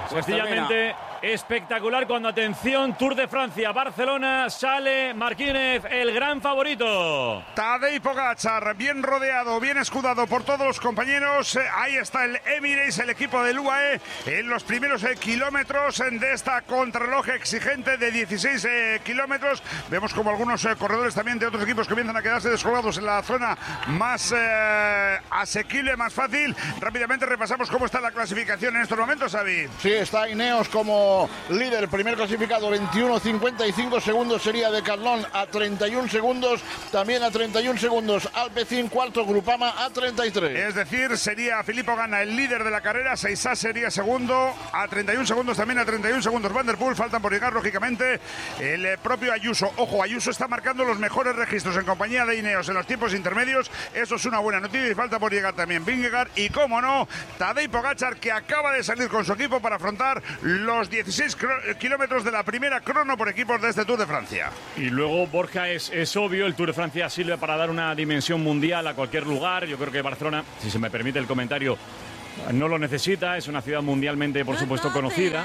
Sencillamente espectacular cuando, atención, Tour de Francia, Barcelona, sale Martínez, el gran favorito. Tadej Pogačar, bien rodeado, bien escudado por todos los compañeros. Ahí está el Emirates, el equipo del UAE, en los primeros kilómetros de esta contrarreloj exigente de 16 kilómetros. Vemos como algunos corredores también de otros equipos comienzan a quedarse descolgados en la zona más asequible, más fácil. Rápidamente repasamos cómo está la clasificación en estos momentos, Xavi. Sí, está Ineos como líder, primer clasificado, 21,55 segundos sería de Carlón a 31 segundos, también a 31 segundos Alpecin, cuarto Grupama a 33. Es decir, sería Filippo Ganna el líder de la carrera, Seisá sería segundo a 31 segundos, también a 31 segundos Van der Poel, faltan por llegar lógicamente el propio Ayuso. Ojo, Ayuso está marcando los mejores registros en compañía de Ineos en los tiempos intermedios, eso es una buena noticia, y falta por llegar también Vingegaard y, como no, Tadej Pogačar, que acaba de salir con su equipo para afrontar los 16 kilómetros de la primera crono por equipos de este Tour de Francia. Y luego, Borja, es obvio, el Tour de Francia sirve para dar una dimensión mundial a cualquier lugar. Yo creo que Barcelona, si se me permite el comentario, no lo necesita, es una ciudad mundialmente, por supuesto, conocida,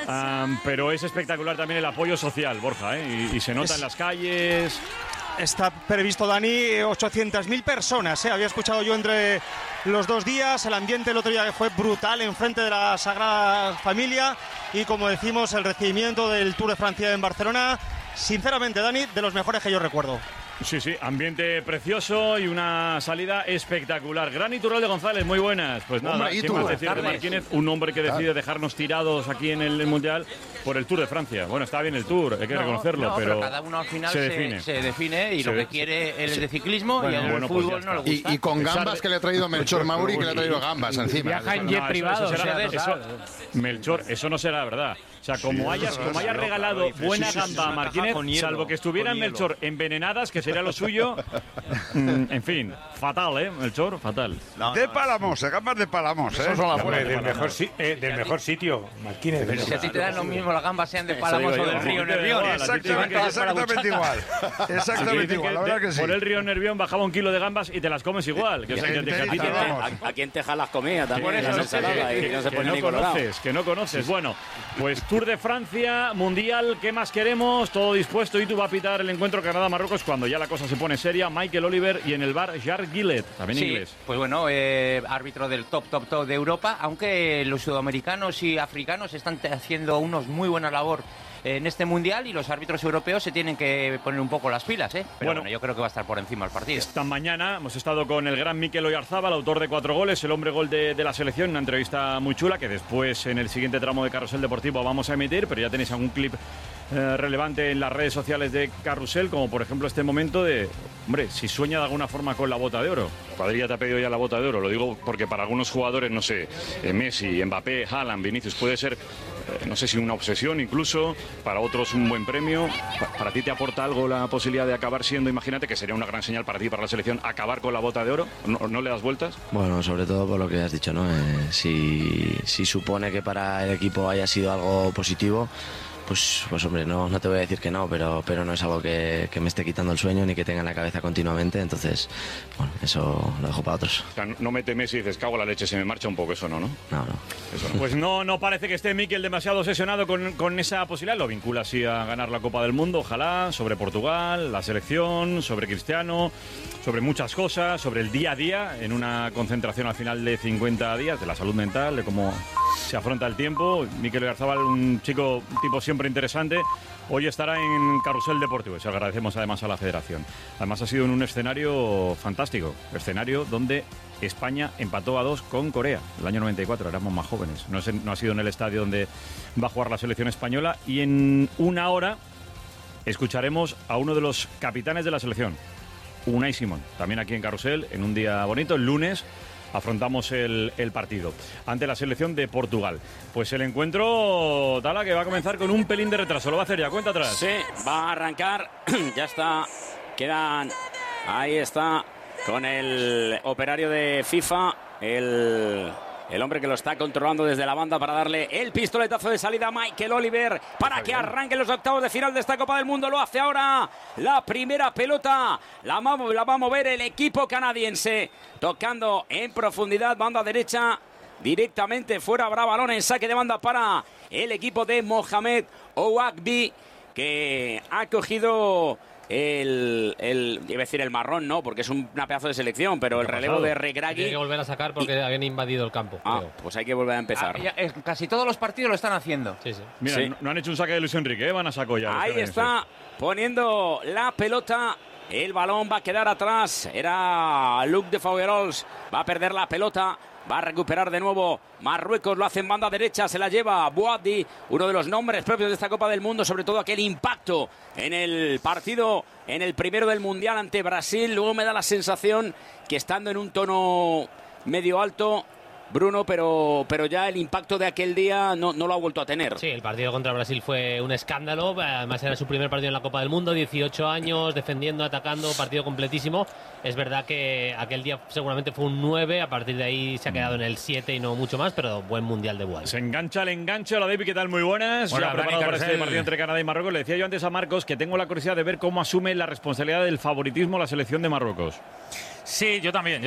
pero es espectacular también el apoyo social, Borja, y se nota en las calles. Está previsto, Dani, 800.000 personas. Había escuchado yo entre los 2 días. El ambiente el otro día fue brutal enfrente de la Sagrada Familia. Y como decimos, el recibimiento del Tour de Francia en Barcelona, sinceramente, Dani, de los mejores que yo recuerdo. Sí, ambiente precioso y una salida espectacular. Gran Iturralde de González, muy buenas. Pues nada, ¿qué más decir de Martínez? Un hombre que decide dejarnos tirados aquí en el Mundial por el Tour de Francia. Bueno, está bien el Tour, hay que reconocerlo, pero cada uno al final se define y lo que quiere es de ciclismo, y el fútbol pues no le gusta. Y con gambas que le ha traído Melchor Mauri, que le ha traído gambas encima. Viaja en jet privado. Melchor, eso no será verdad. O sea, como hayas regalado buena gamba a Martínez, salvo que estuvieran Melchor envenenadas, que sería lo suyo. En fin, fatal, Melchor, fatal. De Palamos, gambas de Palamos, Esos son las buenas. Del mejor sitio, Martínez. Pero si a ti te dan lo mismo las gambas, sean de Palamos o del río Nervión. Exactamente igual. Exactamente igual, la verdad que sí. Por el río Nervión bajaba 1 kilo de gambas y te las comes igual. Aquí en Texas las comía también en la ensalada y no se pone ni colorado. Que no conoces. Bueno, pues Tour de Francia, Mundial, ¿qué más queremos? Todo dispuesto. Y tú va a pitar el encuentro Canadá-Marruecos cuando ya la cosa se pone seria. Michael Oliver y en el bar Jar Gillett, también inglés. Pues bueno, árbitro del top de Europa, aunque los sudamericanos y africanos están haciendo unos muy buena labor en este mundial, y los árbitros europeos se tienen que poner un poco las pilas, Pero bueno, yo creo que va a estar por encima el partido. Esta mañana hemos estado con el gran Mikel Oyarzabal, autor de 4 goles, el hombre gol de la selección, una entrevista muy chula que después en el siguiente tramo de Carrusel Deportivo vamos a emitir, pero ya tenéis algún clip relevante en las redes sociales de Carrusel, como por ejemplo este momento de, hombre, si sueña de alguna forma con la bota de oro. Cuadrilla te ha pedido ya la bota de oro, lo digo porque para algunos jugadores, no sé, Messi, Mbappé, Haaland, Vinicius, puede ser, no sé si una obsesión incluso, para otros un buen premio. ¿Para ti te aporta algo la posibilidad de acabar siendo, imagínate, que sería una gran señal para ti, para la selección, acabar con la bota de oro? ¿No le das vueltas? Bueno, sobre todo por lo que has dicho, ¿no? Si supone que para el equipo haya sido algo positivo, pues hombre, no te voy a decir que no, pero no es algo que me esté quitando el sueño ni que tenga en la cabeza continuamente, entonces, bueno, eso lo dejo para otros. O sea, no mete Messi y dices, cago en la leche, se me marcha un poco, eso no. No. Eso no. Pues no parece que esté Mikel demasiado obsesionado con esa posibilidad, lo vincula así a ganar la Copa del Mundo, ojalá, sobre Portugal, la selección, sobre Cristiano, sobre muchas cosas, sobre el día a día, en una concentración al final de 50 días, de la salud mental, de cómo se afronta el tiempo. Mikel Oyarzabal, un tipo siempre interesante, hoy estará en Carrusel Deportivo y se lo agradecemos además a la Federación. Además ha sido en un escenario fantástico, escenario donde España empató a 2 con Corea el año 94, éramos más jóvenes. No ha sido en el estadio donde va a jugar la selección española, y en una hora escucharemos a uno de los capitanes de la selección, Unai Simón, también aquí en Carrusel, en un día bonito, el lunes afrontamos el partido ante la selección de Portugal. Pues el encuentro, Tala, que va a comenzar con un pelín de retraso. Lo va a hacer ya, cuenta atrás. Sí, va a arrancar, ya está, ahí está, con el operario de FIFA, el hombre que lo está controlando desde la banda para darle el pistoletazo de salida a Michael Oliver para que arranquen los octavos de final de esta Copa del Mundo. Lo hace ahora la primera pelota, la va a mover el equipo canadiense, tocando en profundidad, banda derecha directamente fuera. Habrá balón en saque de banda para el equipo de Mohamed Ouagbi, que ha cogido iba a decir el marrón, no, porque es una pedazo de selección, pero el relevo de Regragui. Tiene que volver a sacar porque habían invadido el campo. Pues hay que volver a empezar. Casi todos los partidos lo están haciendo. Sí, sí. Mira, Sí. no han hecho un saque de Luis Enrique, van a saco ya. Ahí está poniendo la pelota. El balón va a quedar atrás. Era Luc de Fougerols. Va a perder la pelota. Va a recuperar de nuevo Marruecos, lo hace en banda derecha, se la lleva Bouadi, uno de los nombres propios de esta Copa del Mundo, sobre todo aquel impacto en el partido, en el primero del Mundial ante Brasil. Luego me da la sensación que estando en un tono medio alto, Bruno, pero ya el impacto de aquel día no lo ha vuelto a tener. Sí, el partido contra Brasil fue un escándalo, además era su primer partido en la Copa del Mundo, 18 años, defendiendo, atacando, partido completísimo. Es verdad que aquel día seguramente fue un 9, a partir de ahí se ha quedado en el 7 y no mucho más, pero buen Mundial de Bouadi. Se engancha el enganche. Hola David, ¿qué tal? Muy buenas. Hola, Ya preparado Dani para este Carcel. partido entre Canadá y Marruecos. Le decía yo antes a Marcos que tengo la curiosidad de ver cómo asume la responsabilidad del favoritismo la selección de Marruecos. Sí, yo también.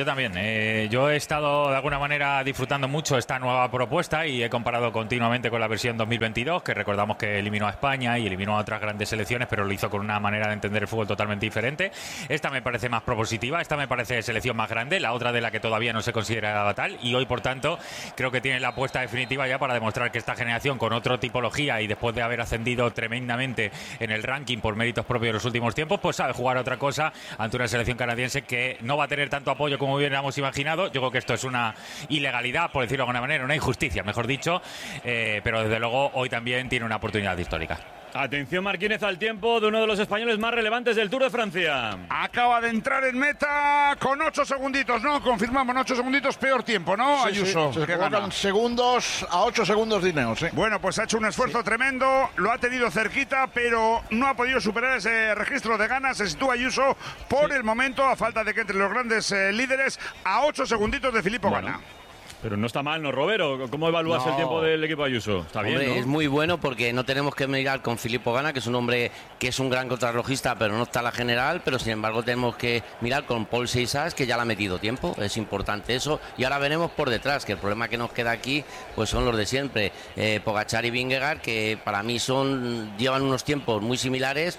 Yo he estado de alguna manera disfrutando mucho esta nueva propuesta y he comparado continuamente con la versión 2022, que recordamos que eliminó a España y eliminó a otras grandes selecciones, pero lo hizo con una manera de entender el fútbol totalmente diferente. Esta me parece más propositiva, esta me parece selección más grande, la otra de la que todavía no se consideraba tal, y hoy, por tanto, creo que tiene la apuesta definitiva ya para demostrar que esta generación, con otra tipología y después de haber ascendido tremendamente en el ranking por méritos propios de los últimos tiempos, pues sabe jugar otra cosa ante una selección canadiense que no va a tener tanto apoyo como hubiéramos imaginado. Yo creo que esto es una ilegalidad, por decirlo de alguna manera, una injusticia, mejor dicho, pero desde luego hoy también tiene una oportunidad histórica. Atención Marquínez al tiempo de uno de los españoles más relevantes del Tour de Francia. Acaba de entrar en meta con 8 segunditos, ¿no? Confirmamos, 8 segunditos, peor tiempo, ¿no? Sí, Ayuso. sí, se que gana. colocan segundos a 8 segundos de Ineos, sí. Bueno, pues ha hecho un esfuerzo tremendo, lo ha tenido cerquita, pero no ha podido superar ese registro de ganas. Se sitúa Ayuso por el momento, a falta de que entre los grandes líderes, a 8 segunditos de Filippo Ganna. Pero no está mal, ¿no, Robero? ¿Cómo evalúas el tiempo del equipo Ayuso? Está bien, Hombre, ¿no? es muy bueno porque no tenemos que mirar con Filippo Ganna, que es un hombre que es un gran contrarrelojista, pero no está la general, pero sin embargo tenemos que mirar con Paul Seixas, que ya le ha metido tiempo, es importante eso, y ahora veremos por detrás, que el problema que nos queda aquí pues son los de siempre, Pogačar y Vingegaard, que para mí llevan unos tiempos muy similares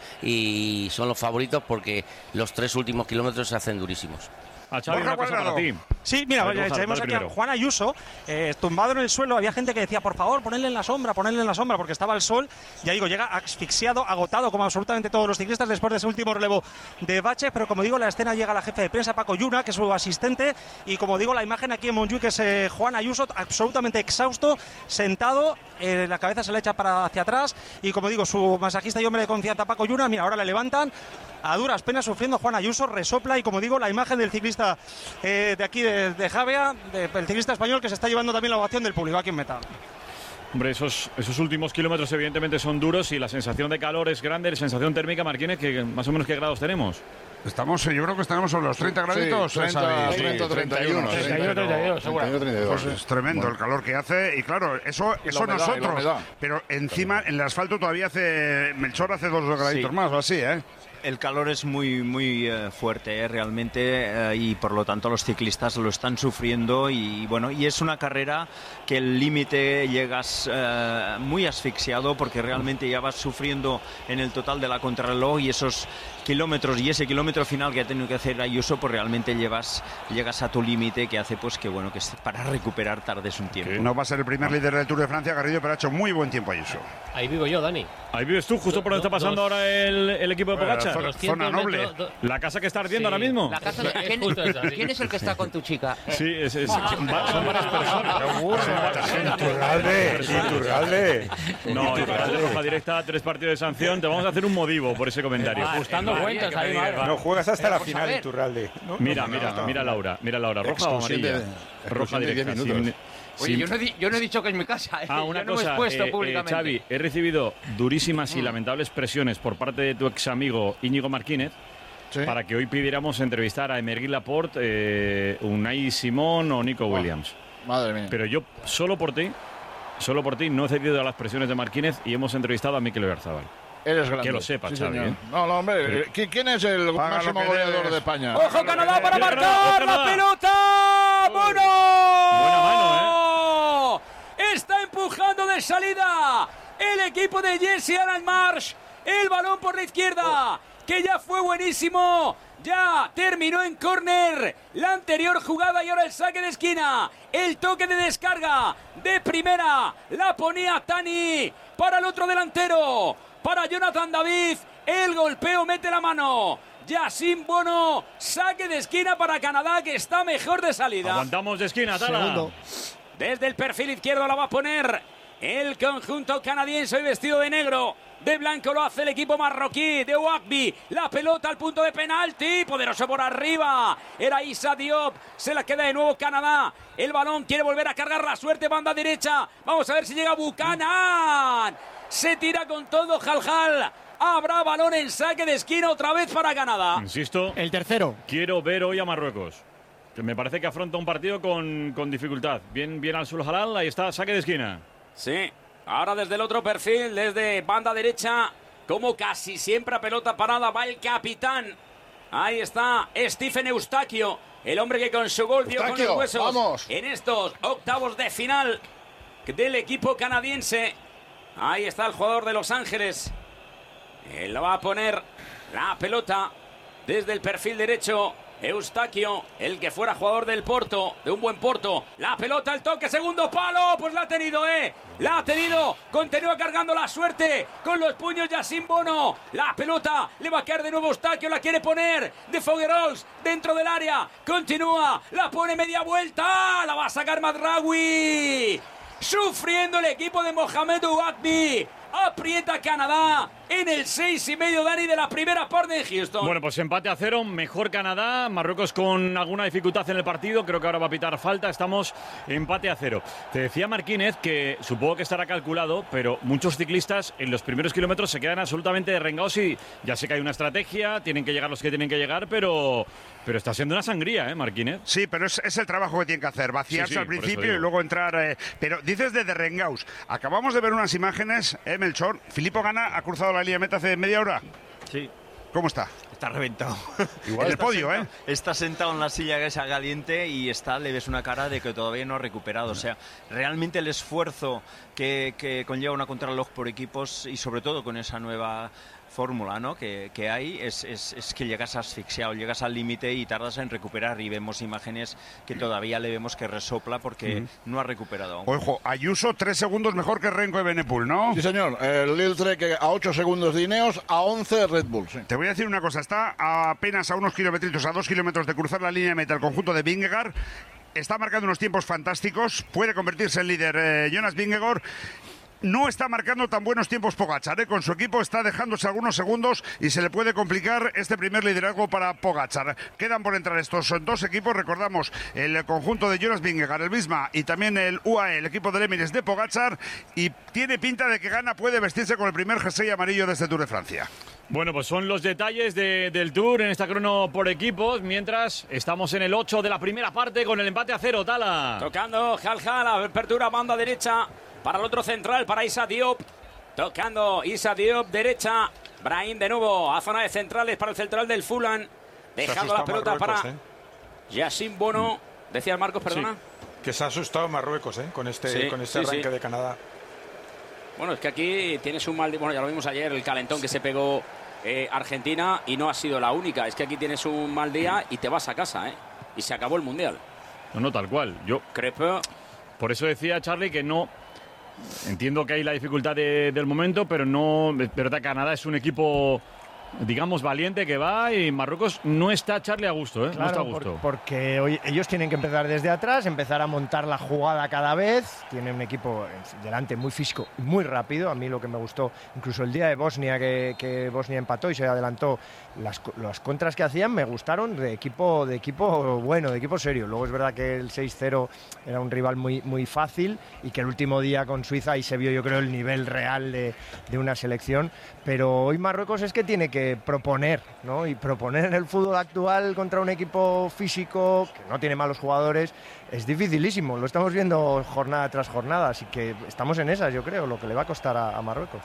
y son los favoritos porque los 3 últimos kilómetros se hacen durísimos. A Xavi, Borja una cosa Cuadrado. para ti. Sí, mira, A ver, Borja, tenemos dale aquí a primero. Juan Ayuso, tumbado en el suelo. Había gente que decía, por favor, ponedle en la sombra, porque estaba el sol. Ya digo, llega asfixiado, agotado, como absolutamente todos los ciclistas, después de ese último relevo de baches. Pero como digo, la escena llega a la jefe de prensa, Paco Lluna, que es su asistente. Y como digo, la imagen aquí en Montjuïc es Juan Ayuso, absolutamente exhausto, sentado, la cabeza se le echa hacia atrás. Y como digo, su masajista y hombre de confianza, Paco Lluna, mira, ahora le levantan. A duras penas sufriendo Juan Ayuso, resopla y como digo, la imagen del ciclista de aquí de Javea, el ciclista español que se está llevando también la ovación del público aquí en meta. Hombre, esos últimos kilómetros evidentemente son duros y la sensación de calor es grande, la sensación térmica, Marquínez, que más o menos ¿qué grados tenemos? Estamos, yo creo que estaremos sobre los 30 graditos. Sí, 30, 31. 32, seguro. Pues es tremendo el calor que hace y claro, eso la humedad, nosotros, y la humedad. pero encima en el asfalto todavía Melchor hace 2 graditos más o así, ¿eh? El calor es muy fuerte, realmente, y por lo tanto los ciclistas lo están sufriendo y bueno, y es una carrera que el límite llegas muy asfixiado porque realmente ya vas sufriendo en el total de la contrarreloj y esos kilómetros y ese kilómetro final que ha tenido que hacer Ayuso, pues realmente llegas a tu límite, que hace pues que bueno, que para recuperar tardes un tiempo. No va a ser el primer líder del Tour de Francia, Garrido, pero ha hecho muy buen tiempo Ayuso. Ahí vivo yo, Dani. Ahí vives tú, justo por donde está pasando ahora el equipo de Pogačar. Zona noble. La casa que está ardiendo ahora mismo. La casa Es justo esa, sí. ¿Quién es el que está con tu chica? Sí, son varias personas. Iturralde. No, Iturralde roja directa, 3 partidos de sanción. Te vamos a hacer un modivo por ese comentario. Ajustando cuentas ahí, madre. No juegas hasta la Vamos a final, ver. Iturralde. Mira Laura, roja o amarilla. Roja directa. Oye, yo no he dicho que es mi casa. Una yo no me he cosa, expuesto públicamente. Xavi, he recibido durísimas y lamentables presiones por parte de tu ex amigo Íñigo Marquínez para que hoy pidiéramos entrevistar a Emerguy Laporte, Unai Simón o Nico Williams. Madre mía. Pero yo, solo por ti, no he cedido a las presiones de Marquínez y hemos entrevistado a Mikel Oyarzabal. Eres grande. Que lo sepa, Sí, Xavi, señor. ¿eh? No, hombre, ¿quién es el Paga máximo lo que goleador debes. de España? ¡Ojo, Canadá para Canadá, marcar! Canadá. ¡La pelota! ¡Bueno! Buena mano, empujando de salida el equipo de Jesse Alan Marsh. El balón por la izquierda, que ya fue buenísimo. Ya terminó en córner la anterior jugada y ahora el saque de esquina. El toque de descarga de primera. La ponía Tani para el otro delantero. Para Jonathan David. El golpeo mete la mano. Yasin Bono. Saque de esquina para Canadá, que está mejor de salida. Aguantamos de esquina, Tala. Segundo. Desde el perfil izquierdo la va a poner el conjunto canadiense hoy vestido de negro. De blanco lo hace el equipo marroquí de Ouakbi. La pelota al punto de penalti. Poderoso por arriba. Era Issa Diop. Se la queda de nuevo Canadá. El balón quiere volver a cargar la suerte. Banda derecha. Vamos a ver si llega Buchanan. Se tira con todo Jaljal. Habrá balón en saque de esquina otra vez para Canadá. Insisto. El tercero. Quiero ver hoy a Marruecos. Que me parece que afronta un partido con dificultad. Bien al Sulhalal. Ahí está, saque de esquina. Sí. Ahora desde el otro perfil, desde banda derecha, como casi siempre a pelota parada, va el capitán. Ahí está Stephen Eustaquio, el hombre que con su gol dio con los huesos vamos. en estos octavos de final del equipo canadiense. Ahí está el jugador de Los Ángeles. Él lo va a poner la pelota desde el perfil derecho. Eustaquio, el que fuera jugador del Porto, de un buen Porto. La pelota, el toque, segundo palo. Pues la ha tenido, la ha tenido. Continúa cargando la suerte con los puños Yasin Bono. La pelota le va a caer de nuevo Eustaquio. La quiere poner de Foguerols dentro del área. Continúa, la pone media vuelta. La va a sacar Madraoui. Sufriendo el equipo de Mohamed Ouakbi. Aprieta Canadá en el 6,5, Dani, de la primera parte en Houston. Bueno, pues empate a 0, mejor Canadá. Marruecos con alguna dificultad en el partido, creo que ahora va a pitar falta. Estamos empate a 0. Te decía Marquínez que supongo que estará calculado, pero muchos ciclistas en los primeros kilómetros se quedan absolutamente derrengados y ya sé que hay una estrategia, tienen que llegar los que tienen que llegar, pero está siendo una sangría, Marquínez. Sí, pero es el trabajo que tienen que hacer, vaciarse al principio y luego entrar. Pero dices de derrengaos. Acabamos de ver unas imágenes, Melchor. Filippo Ganna ha cruzado la línea de meta hace media hora. Sí. ¿Cómo está? Está reventado. Igual en el podio, sentado, Está sentado en la silla que sea caliente y le ves una cara de que todavía no ha recuperado. O sea, realmente el esfuerzo que conlleva una contrarreloj por equipos y sobre todo con esa nueva fórmula, ¿no?, que hay, es que llegas asfixiado, llegas al límite y tardas en recuperar, y vemos imágenes que todavía le vemos que resopla porque no ha recuperado aún. Ojo, Ayuso 3 segundos mejor que Renko de Benepul, ¿no? Sí, señor. El Lil Trek a 8 segundos de Ineos, a 11 Red Bull. Sí. Te voy a decir una cosa, está apenas a unos kilometritos, a 2 kilómetros de cruzar la línea de meta el conjunto de Vingegaard. Está marcando unos tiempos fantásticos, puede convertirse en líder Jonas Vingegaard. No está marcando tan buenos tiempos Pogačar, Con su equipo está dejándose algunos segundos y se le puede complicar este primer liderazgo para Pogačar. Quedan por entrar estos dos equipos, recordamos, el conjunto de Jonas Vingegaard, el Visma, y también el UAE, el equipo del Emirates de Pogačar, y tiene pinta de que Ganna puede vestirse con el primer jersey amarillo de este Tour de Francia. Bueno, pues son los detalles del Tour en esta crono por equipos, mientras estamos en el 8 de la primera parte con el empate a 0, Tala. Tocando Jaljal, apertura banda derecha para el otro central, para Issa Diop. Tocando Issa Diop, derecha. Brahim de nuevo a zona de centrales para el central del Fulham. Dejando la pelota Marruecos, para Yasin Bono. Decía Marcos, perdona. Sí, que se ha asustado Marruecos, con este arranque de Canadá. Bueno, es que aquí tienes un mal día. Bueno, ya lo vimos ayer, el calentón que se pegó Argentina, y no ha sido la única. Es que aquí tienes un mal día y te vas a casa, y se acabó el Mundial. No, tal cual. Yo creo. Por eso decía Charlie que no. Entiendo que hay la dificultad del momento, pero no. Es verdad, Canadá es un equipo, digamos, valiente que va, y Marruecos no está, Charlie, a gusto, Claro, no está a gusto. Porque hoy ellos tienen que empezar desde atrás, empezar a montar la jugada cada vez. Tienen un equipo delante muy físico, muy rápido. A mí lo que me gustó, incluso el día de Bosnia, que Bosnia empató y se adelantó, las contras que hacían me gustaron, de equipo bueno, de equipo serio. Luego es verdad que el 6-0 era un rival muy, muy fácil, y que el último día con Suiza ahí se vio, yo creo, el nivel real de una selección. Pero hoy Marruecos es que tiene que proponer, ¿no? Y proponer en el fútbol actual contra un equipo físico que no tiene malos jugadores es dificilísimo. Lo estamos viendo jornada tras jornada, así que estamos en esas, yo creo, lo que le va a costar a Marruecos.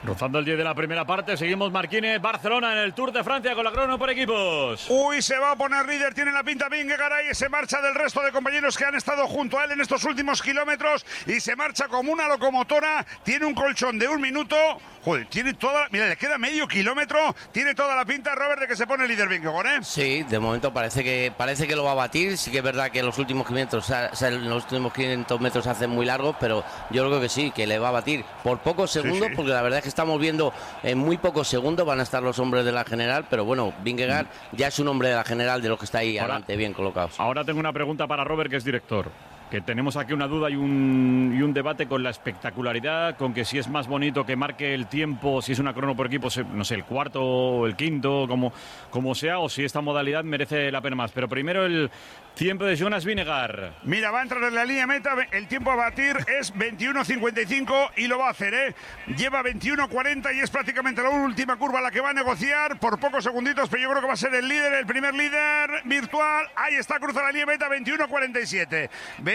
Rozando el 10 de la primera parte, seguimos Marquines, Barcelona en el Tour de Francia con la crono por equipos. Uy, se va a poner líder, tiene la pinta Vingegaard y se marcha del resto de compañeros que han estado junto a él en estos últimos kilómetros y se marcha como una locomotora, tiene un colchón de 1 minuto, joder, tiene toda, mira, le queda medio kilómetro, tiene toda la pinta, Robert, de que se pone líder Vingegaard, ¿eh? Sí, de momento parece que lo va a batir, sí que es verdad que los últimos 500, los últimos 500 metros se hacen muy largos, pero yo creo que sí, que le va a batir por pocos segundos, sí. Porque la verdad es que estamos viendo en muy pocos segundos van a estar los hombres de la general, pero bueno, Vingegaard ya es un hombre de la general de los que está ahí adelante bien colocados. Ahora tengo una pregunta para Robert, que es director. Que tenemos aquí una duda y un debate con la espectacularidad, con que si es más bonito que marque el tiempo, si es una crono por equipo, no sé, el cuarto o el quinto, como sea, o si esta modalidad merece la pena más. Pero primero el tiempo de Jonas Vingegaard. Mira, va a entrar en la línea meta, el tiempo a batir es 21.55 y lo va a hacer, ¿eh? Lleva 21.40 y es prácticamente la última curva la que va a negociar por pocos segunditos, pero yo creo que va a ser el líder, el primer líder virtual. Ahí está, cruza la línea meta, 21.47.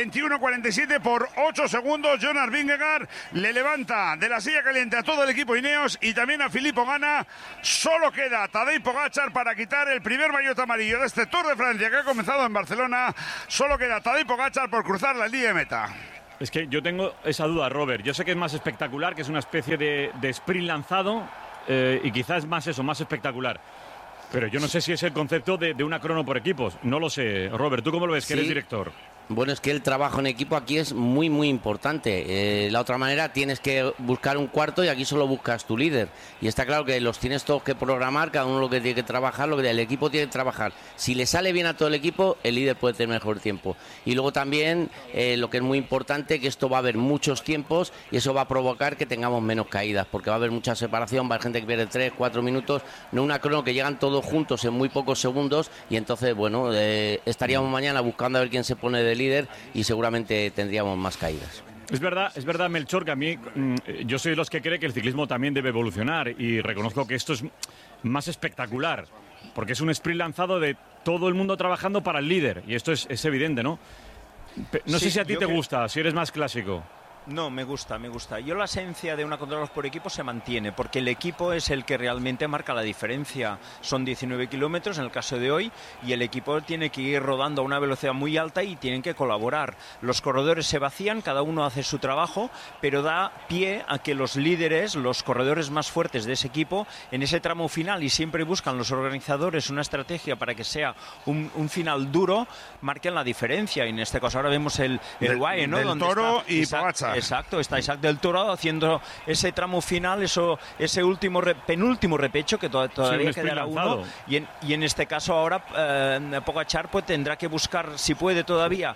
21.47 por 8 segundos. Jonas Vingegaard le levanta de la silla caliente a todo el equipo Ineos y también a Filippo Ganna. Solo queda Tadej Pogačar para quitar el primer maillot amarillo de este Tour de Francia que ha comenzado en Barcelona. Solo queda Tadej Pogačar por cruzar la línea de meta. Es que yo tengo esa duda, Robert. Yo sé que es más espectacular, que es una especie de sprint lanzado y quizás más espectacular. Pero yo no sé si es el concepto de una crono por equipos. No lo sé. Robert, ¿tú cómo lo ves, que eres director? Bueno, es que el trabajo en equipo aquí es muy, muy importante. La otra manera tienes que buscar un cuarto y aquí solo buscas tu líder. Y está claro que los tienes todos que programar, cada uno lo que tiene que trabajar, lo que el equipo tiene que trabajar. Si le sale bien a todo el equipo, el líder puede tener mejor tiempo. Y luego también, lo que es muy importante, que esto va a haber muchos tiempos y eso va a provocar que tengamos menos caídas, porque va a haber mucha separación, va a haber gente que pierde 3, 4 minutos, no una crono que llegan todos juntos en muy pocos segundos y entonces, bueno, estaríamos mañana buscando a ver quién se pone de líder y seguramente tendríamos más caídas. Es verdad, Melchor, que a mí, yo soy de los que cree que el ciclismo también debe evolucionar y reconozco que esto es más espectacular, porque es un sprint lanzado de todo el mundo trabajando para el líder y esto es evidente, ¿no? No sé si a ti te gusta, si eres más clásico. No, me gusta. Yo la esencia de una contrarreloj por equipo se mantiene, porque el equipo es el que realmente marca la diferencia. Son 19 kilómetros en el caso de hoy y el equipo tiene que ir rodando a una velocidad muy alta y tienen que colaborar. Los corredores se vacían, cada uno hace su trabajo, pero da pie a que los líderes, los corredores más fuertes de ese equipo, en ese tramo final, y siempre buscan los organizadores una estrategia para que sea un final duro, marquen la diferencia. Y en este caso ahora vemos el UAE, ¿no? Del Toro y Pogačar. Exacto, está Isaac del Toro haciendo ese tramo final, ese penúltimo repecho que todavía quedará uno. Y en este caso ahora Pogačar pues tendrá que buscar, si puede todavía,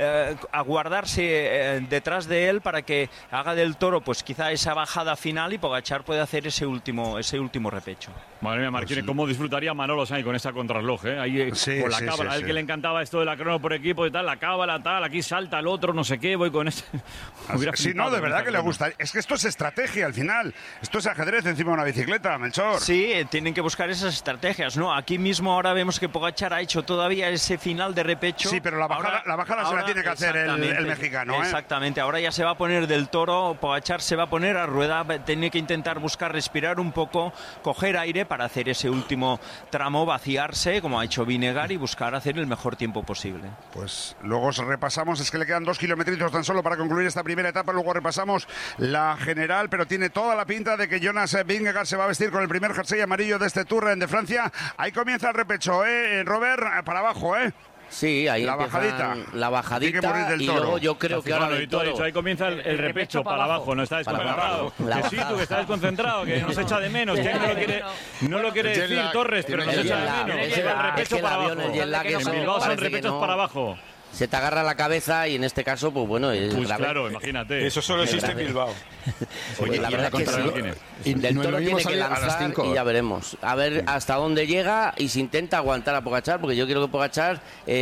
aguardarse detrás de él para que haga del Toro pues quizá esa bajada final y Pogačar puede hacer ese último repecho. Madre mía, Marquines, cómo disfrutaría Manolo Sainz con esta contrarreloj, ¿eh? Ahí con la cábala, a él que le encantaba esto de la crono por equipo y tal, la cábala, tal, aquí salta el otro, no sé qué, voy con este. Sí, no, de verdad que le gusta. Es que esto es estrategia al final. Esto es ajedrez encima de una bicicleta, Melchor. Sí, tienen que buscar esas estrategias, ¿no? Aquí mismo ahora vemos que Pogačar ha hecho todavía ese final de repecho. Sí, pero la bajada se la tiene que hacer el mexicano, ¿eh? Exactamente, ahora ya se va a poner del Toro, Pogačar se va a poner a rueda, tiene que intentar buscar respirar un poco, coger aire para hacer ese último tramo, vaciarse, como ha hecho Vingegaard, y buscar hacer el mejor tiempo posible. Pues luego repasamos, es que le quedan 2 kilometritos tan solo para concluir esta primera etapa, luego repasamos la general, pero tiene toda la pinta de que Jonas Vingegaard se va a vestir con el primer jersey amarillo de este Tour de Francia. Ahí comienza el repecho, Robert, para abajo, Sí, ahí la bajadita y luego yo creo que ahora el Toro... ahí comienza el repecho para abajo, no está desconcentrado. Que sí, tú que estás desconcentrado, que nos echa de menos, que no lo quiere decir Torres, pero nos echa de menos. Que el repecho para abajo. En Bilbao son repechos para abajo. Se te agarra la cabeza y en este caso, pues bueno, es grave. Claro, imagínate. Eso solo existe en Bilbao. Oye, la verdad es que sí. Del Toro tiene que lanzar y ya veremos. A ver hasta dónde llega y si intenta aguantar a Pogačar, porque yo quiero que Pogačar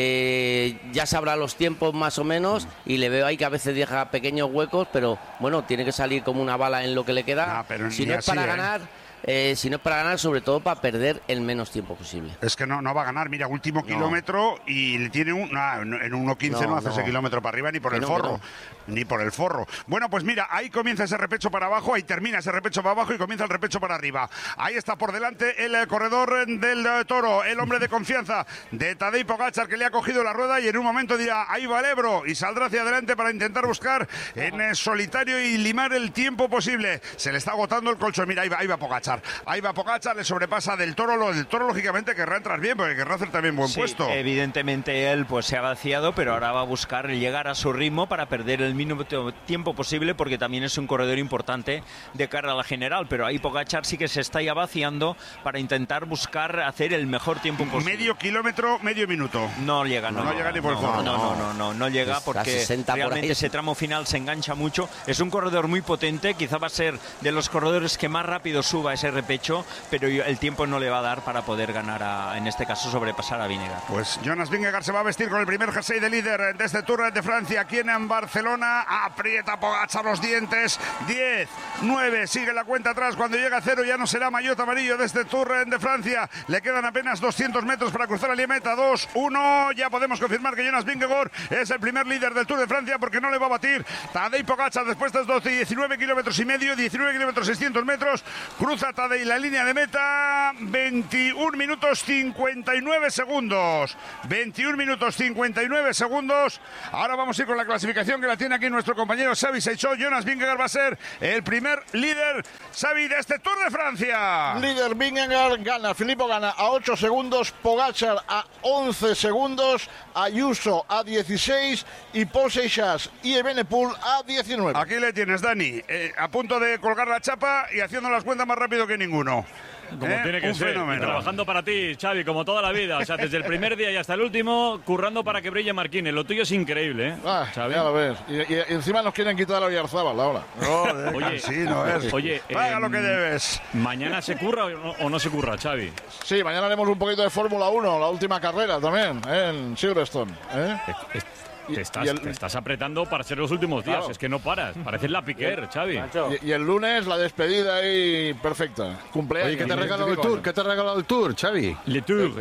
ya sabrá los tiempos más o menos y le veo ahí que a veces deja pequeños huecos, pero bueno, tiene que salir como una bala en lo que le queda. Pero si no es para ganar... si no es para ganar, sobre todo para perder el menos tiempo posible. Es que no va a ganar, mira, último kilómetro y le tiene en 1.15 no hace ese kilómetro para arriba ni por el forro. Ni por el forro. Bueno, pues mira, ahí comienza ese repecho para abajo, ahí termina ese repecho para abajo y comienza el repecho para arriba. Ahí está por delante el corredor del Toro, el hombre de confianza de Tadej Pogačar, que le ha cogido la rueda y en un momento dirá, ahí va el Ebro, y saldrá hacia adelante para intentar buscar en solitario y limar el tiempo posible. Se le está agotando el colchón. Mira, ahí va Pogačar. Ahí va Pogačar, le sobrepasa del Toro. Del Toro, lógicamente, querrá entrar bien, porque querrá hacer también buen puesto. Evidentemente él pues se ha vaciado, pero ahora va a buscar llegar a su ritmo para perder el mínimo tiempo posible, porque también es un corredor importante de cara a la general. Pero ahí Pogačar sí que se está ya vaciando para intentar buscar hacer el mejor tiempo posible. Medio kilómetro, medio minuto. No llega, no llega ni por el forro. No llega, porque realmente ese tramo final se engancha mucho. Es un corredor muy potente, quizá va a ser de los corredores que más rápido suba ese repecho, pero el tiempo no le va a dar para poder ganar, en este caso sobrepasar a Vingegaard. Pues Jonas Vingegaard se va a vestir con el primer jersey de líder de este Tour de Francia aquí en Barcelona. Aprieta Pogačar los dientes. 10, 9, sigue la cuenta atrás. Cuando llega a 0 ya no será maillot amarillo de este Tour de Francia. Le quedan apenas 200 metros para cruzar la línea meta. 2, 1, ya podemos confirmar que Jonas Vingegaard es el primer líder del Tour de Francia, porque no le va a batir Tadej Pogačar después de 19 kilómetros y medio, 19 kilómetros 600 metros. Cruza Tadej la línea de meta. 21 minutos 59 segundos. 21 minutos 59 segundos. Ahora vamos a ir con la clasificación que la tiene aquí nuestro compañero Xavi Seixó. Jonas Vingegaard va a ser el primer líder, Xavi, de este Tour de Francia. Líder Vingegaard, gana. Filippo gana a 8 segundos, Pogačar a 11 segundos, Ayuso a 16 y Paul Seixas y Evenepoel a 19. Aquí le tienes, Dani, a punto de colgar la chapa y haciendo las cuentas más rápido que ninguno. Como tiene que ser, y trabajando para ti, Xavi, como toda la vida. O sea, desde el primer día y hasta el último, currando para que brille Marquines. Lo tuyo es increíble, ¿eh, Xavi? Ya lo ves. Y encima nos quieren quitar a Oyarzábal ahora. Oye, sí, no es. Oye, paga lo que debes. ¿Mañana se curra o no se curra, Xavi? Sí, mañana haremos un poquito de Fórmula 1, la última carrera también, en Silverstone. Te estás apretando para ser los últimos días. Claro. Es que no paras. Pareces la Piquer, Xavi. Y el lunes la despedida ahí perfecta. Cumpleaños. Oye, ¿qué te ha regalado el Tour? ¿Qué te ha regalado el Tour, Xavi? Le Tour.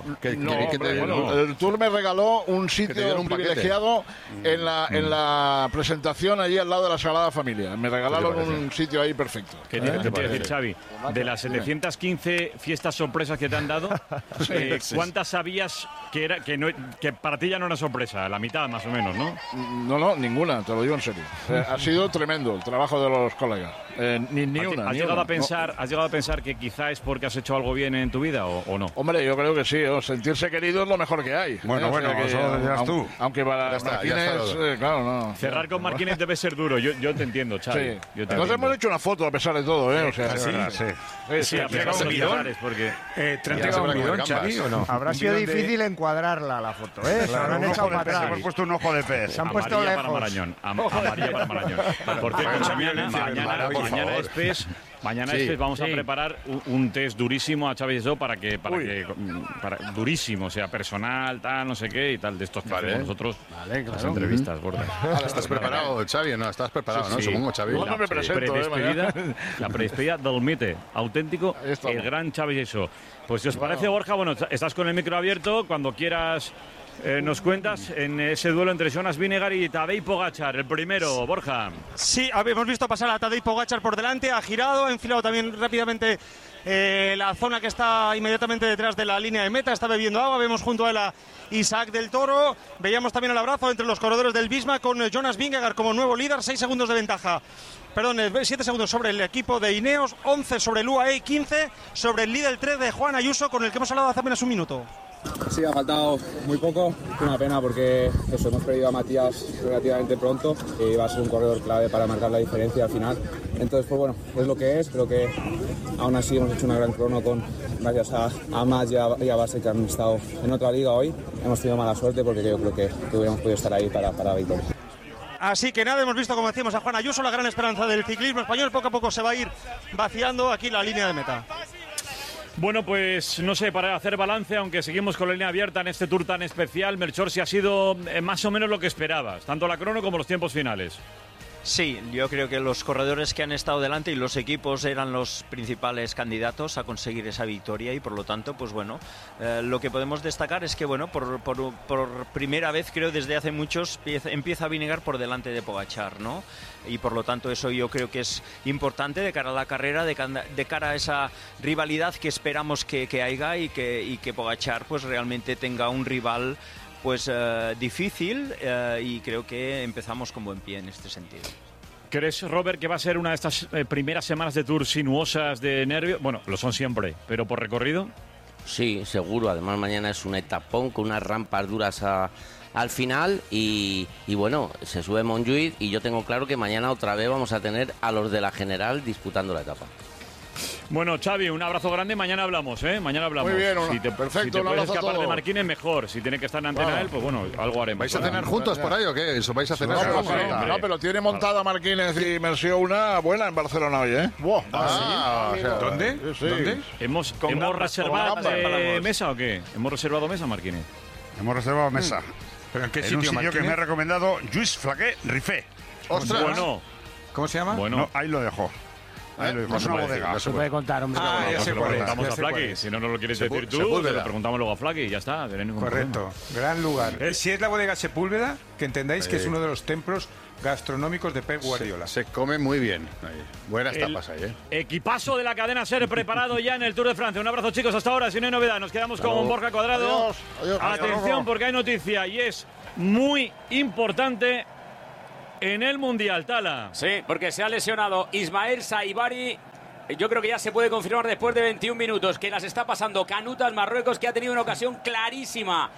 El Tour me regaló un sitio privilegiado en la presentación allí al lado de la Sagrada Familia. Me regalaron un sitio ahí perfecto. ¿Qué te quiero decir, Xavi? De las 715 fiestas sorpresas que te han dado, ¿cuántas sabías que para ti ya no era sorpresa? La mitad, más o menos, ¿no? No, ninguna, te lo digo en serio. Ha sido tremendo el trabajo de los colegas. Ni una. ¿Has llegado a pensar que quizá es porque has hecho algo bien en tu vida o no? Hombre, yo creo que sí. Sentirse querido es lo mejor que hay. Bueno, eso dirás tú. Aunque para Marquines, claro, no. Cerrar con Marquines debe ser duro. Yo te entiendo, Xavi. Sí. Nos hemos hecho una foto a pesar de todo, ¿eh? O sea, sí. ¿Te han entregado un bidón, Xavi, o no? Habrá sido difícil encuadrarla la foto, ¿eh? Se habrán echado para atrás. Hemos puesto un ojo de pez. Se han puesto amarilla lejos. para Marañón. Amarilla para Marañón. Por cierto, mañana es PES. Mañana vamos a preparar un test durísimo a Xavi Seixó para durísimo, o sea, personal, tal, no sé qué y tal, de estos que hacemos nosotros. Las entrevistas, gordas. ¿Estás preparado, Xavi? No, estás preparado, ¿no? Supongo, Xavi. La predespedida del mite auténtico, el gran Xavi Seixó. Pues si os parece, Borja, bueno, estás con el micro abierto, cuando quieras nos cuentas en ese duelo entre Jonas Vingegaard y Tadej Pogačar, el primero, Borja. Sí, hemos visto pasar a Tadej Pogačar por delante, ha girado, ha enfilado también rápidamente la zona que está inmediatamente detrás de la línea de meta, está bebiendo agua, vemos junto a él a Isaac del Toro, veíamos también el abrazo entre los corredores del Visma con Jonas Vingegaard como nuevo líder, 6 segundos de ventaja. Perdón, 7 segundos sobre el equipo de Ineos, 11 sobre el UAE, 15 sobre el líder 3 de Juan Ayuso, con el que hemos hablado hace apenas un minuto. Sí, ha faltado muy poco, una pena porque hemos perdido a Matías relativamente pronto y va a ser un corredor clave para marcar la diferencia al final. Entonces, pues bueno, es lo que es, creo que aún así hemos hecho una gran crono gracias a Matt y a Base, que han estado en otra liga hoy. Hemos tenido mala suerte porque yo creo que hubiéramos podido estar ahí para la victoria. Así que nada, hemos visto, como decíamos, a Juan Ayuso, la gran esperanza del ciclismo español. Poco a poco se va a ir vaciando aquí la línea de meta. Bueno, pues no sé, para hacer balance, aunque seguimos con la línea abierta en este Tour tan especial, Melchor, si ha sido más o menos lo que esperabas, tanto la crono como los tiempos finales. Sí, yo creo que los corredores que han estado delante y los equipos eran los principales candidatos a conseguir esa victoria y por lo tanto, pues bueno, lo que podemos destacar es que, bueno, por primera vez creo desde hace muchos empieza Vingegaard por delante de Pogačar, ¿no? Y por lo tanto eso yo creo que es importante de cara a la carrera, de cara a esa rivalidad que esperamos que haya y que Pogačar pues realmente tenga un rival pues difícil y creo que empezamos con buen pie en este sentido. ¿Crees, Robert, que va a ser una de estas primeras semanas de Tour sinuosas de nervios? Bueno, lo son siempre, pero por recorrido. Sí, seguro. Además mañana es un etapón con unas rampas duras al final y bueno, se sube Montjuïc y yo tengo claro que mañana otra vez vamos a tener a los de la general disputando la etapa. Bueno, Xavi, un abrazo grande. Mañana hablamos, ¿eh? Mañana hablamos. Muy bien, perfecto. Si te puedes escapar de Marquines, mejor. Si tiene que estar en antena él, pues bueno, algo haremos. ¿Vais a cenar juntos por ahí o qué? ¿Eso vais a cenar? No, pero tiene montada Marquines y Merció una buena en Barcelona hoy, ¿eh? ¿Dónde? Sí. ¿Dónde? ¿Hemos reservado mesa o qué? ¿Hemos reservado mesa, Marquines? Hemos reservado mesa. ¿Pero en qué En sitio, un sitio que Marquines? me ha recomendado Lluís Flaqué Rifé. ¡Ostras! Bueno. ¿Cómo se llama? Bueno. No, ahí lo dejo. Ahí lo dejo. Es una bodega. No se puede contar, hombre. Ah, ya Pues sé se lo cuál es, preguntamos ya a sé cuál Flaky. es. Si no nos lo quieres decir tú, Sepúlveda. se lo preguntamos luego a Flaky y ya está. No hay ningún Correcto, gran lugar. Si es la bodega Sepúlveda, que entendáis que es uno de los templos gastronómicos de Pep Guardiola. Se come muy bien. Ahí. Buenas tapas ahí, ¿eh? Equipazo de la cadena SER preparado ya en el Tour de Francia. Un abrazo, chicos, hasta ahora. Si no hay novedad, nos quedamos con Borja Cuadrado. Adiós. Atención, porque hay noticia y es muy importante en el Mundial, Tala. Sí, porque se ha lesionado Ismael Saibari. Yo creo que ya se puede confirmar después de 21 minutos que las está pasando Canutas, Marruecos, que ha tenido una ocasión clarísima.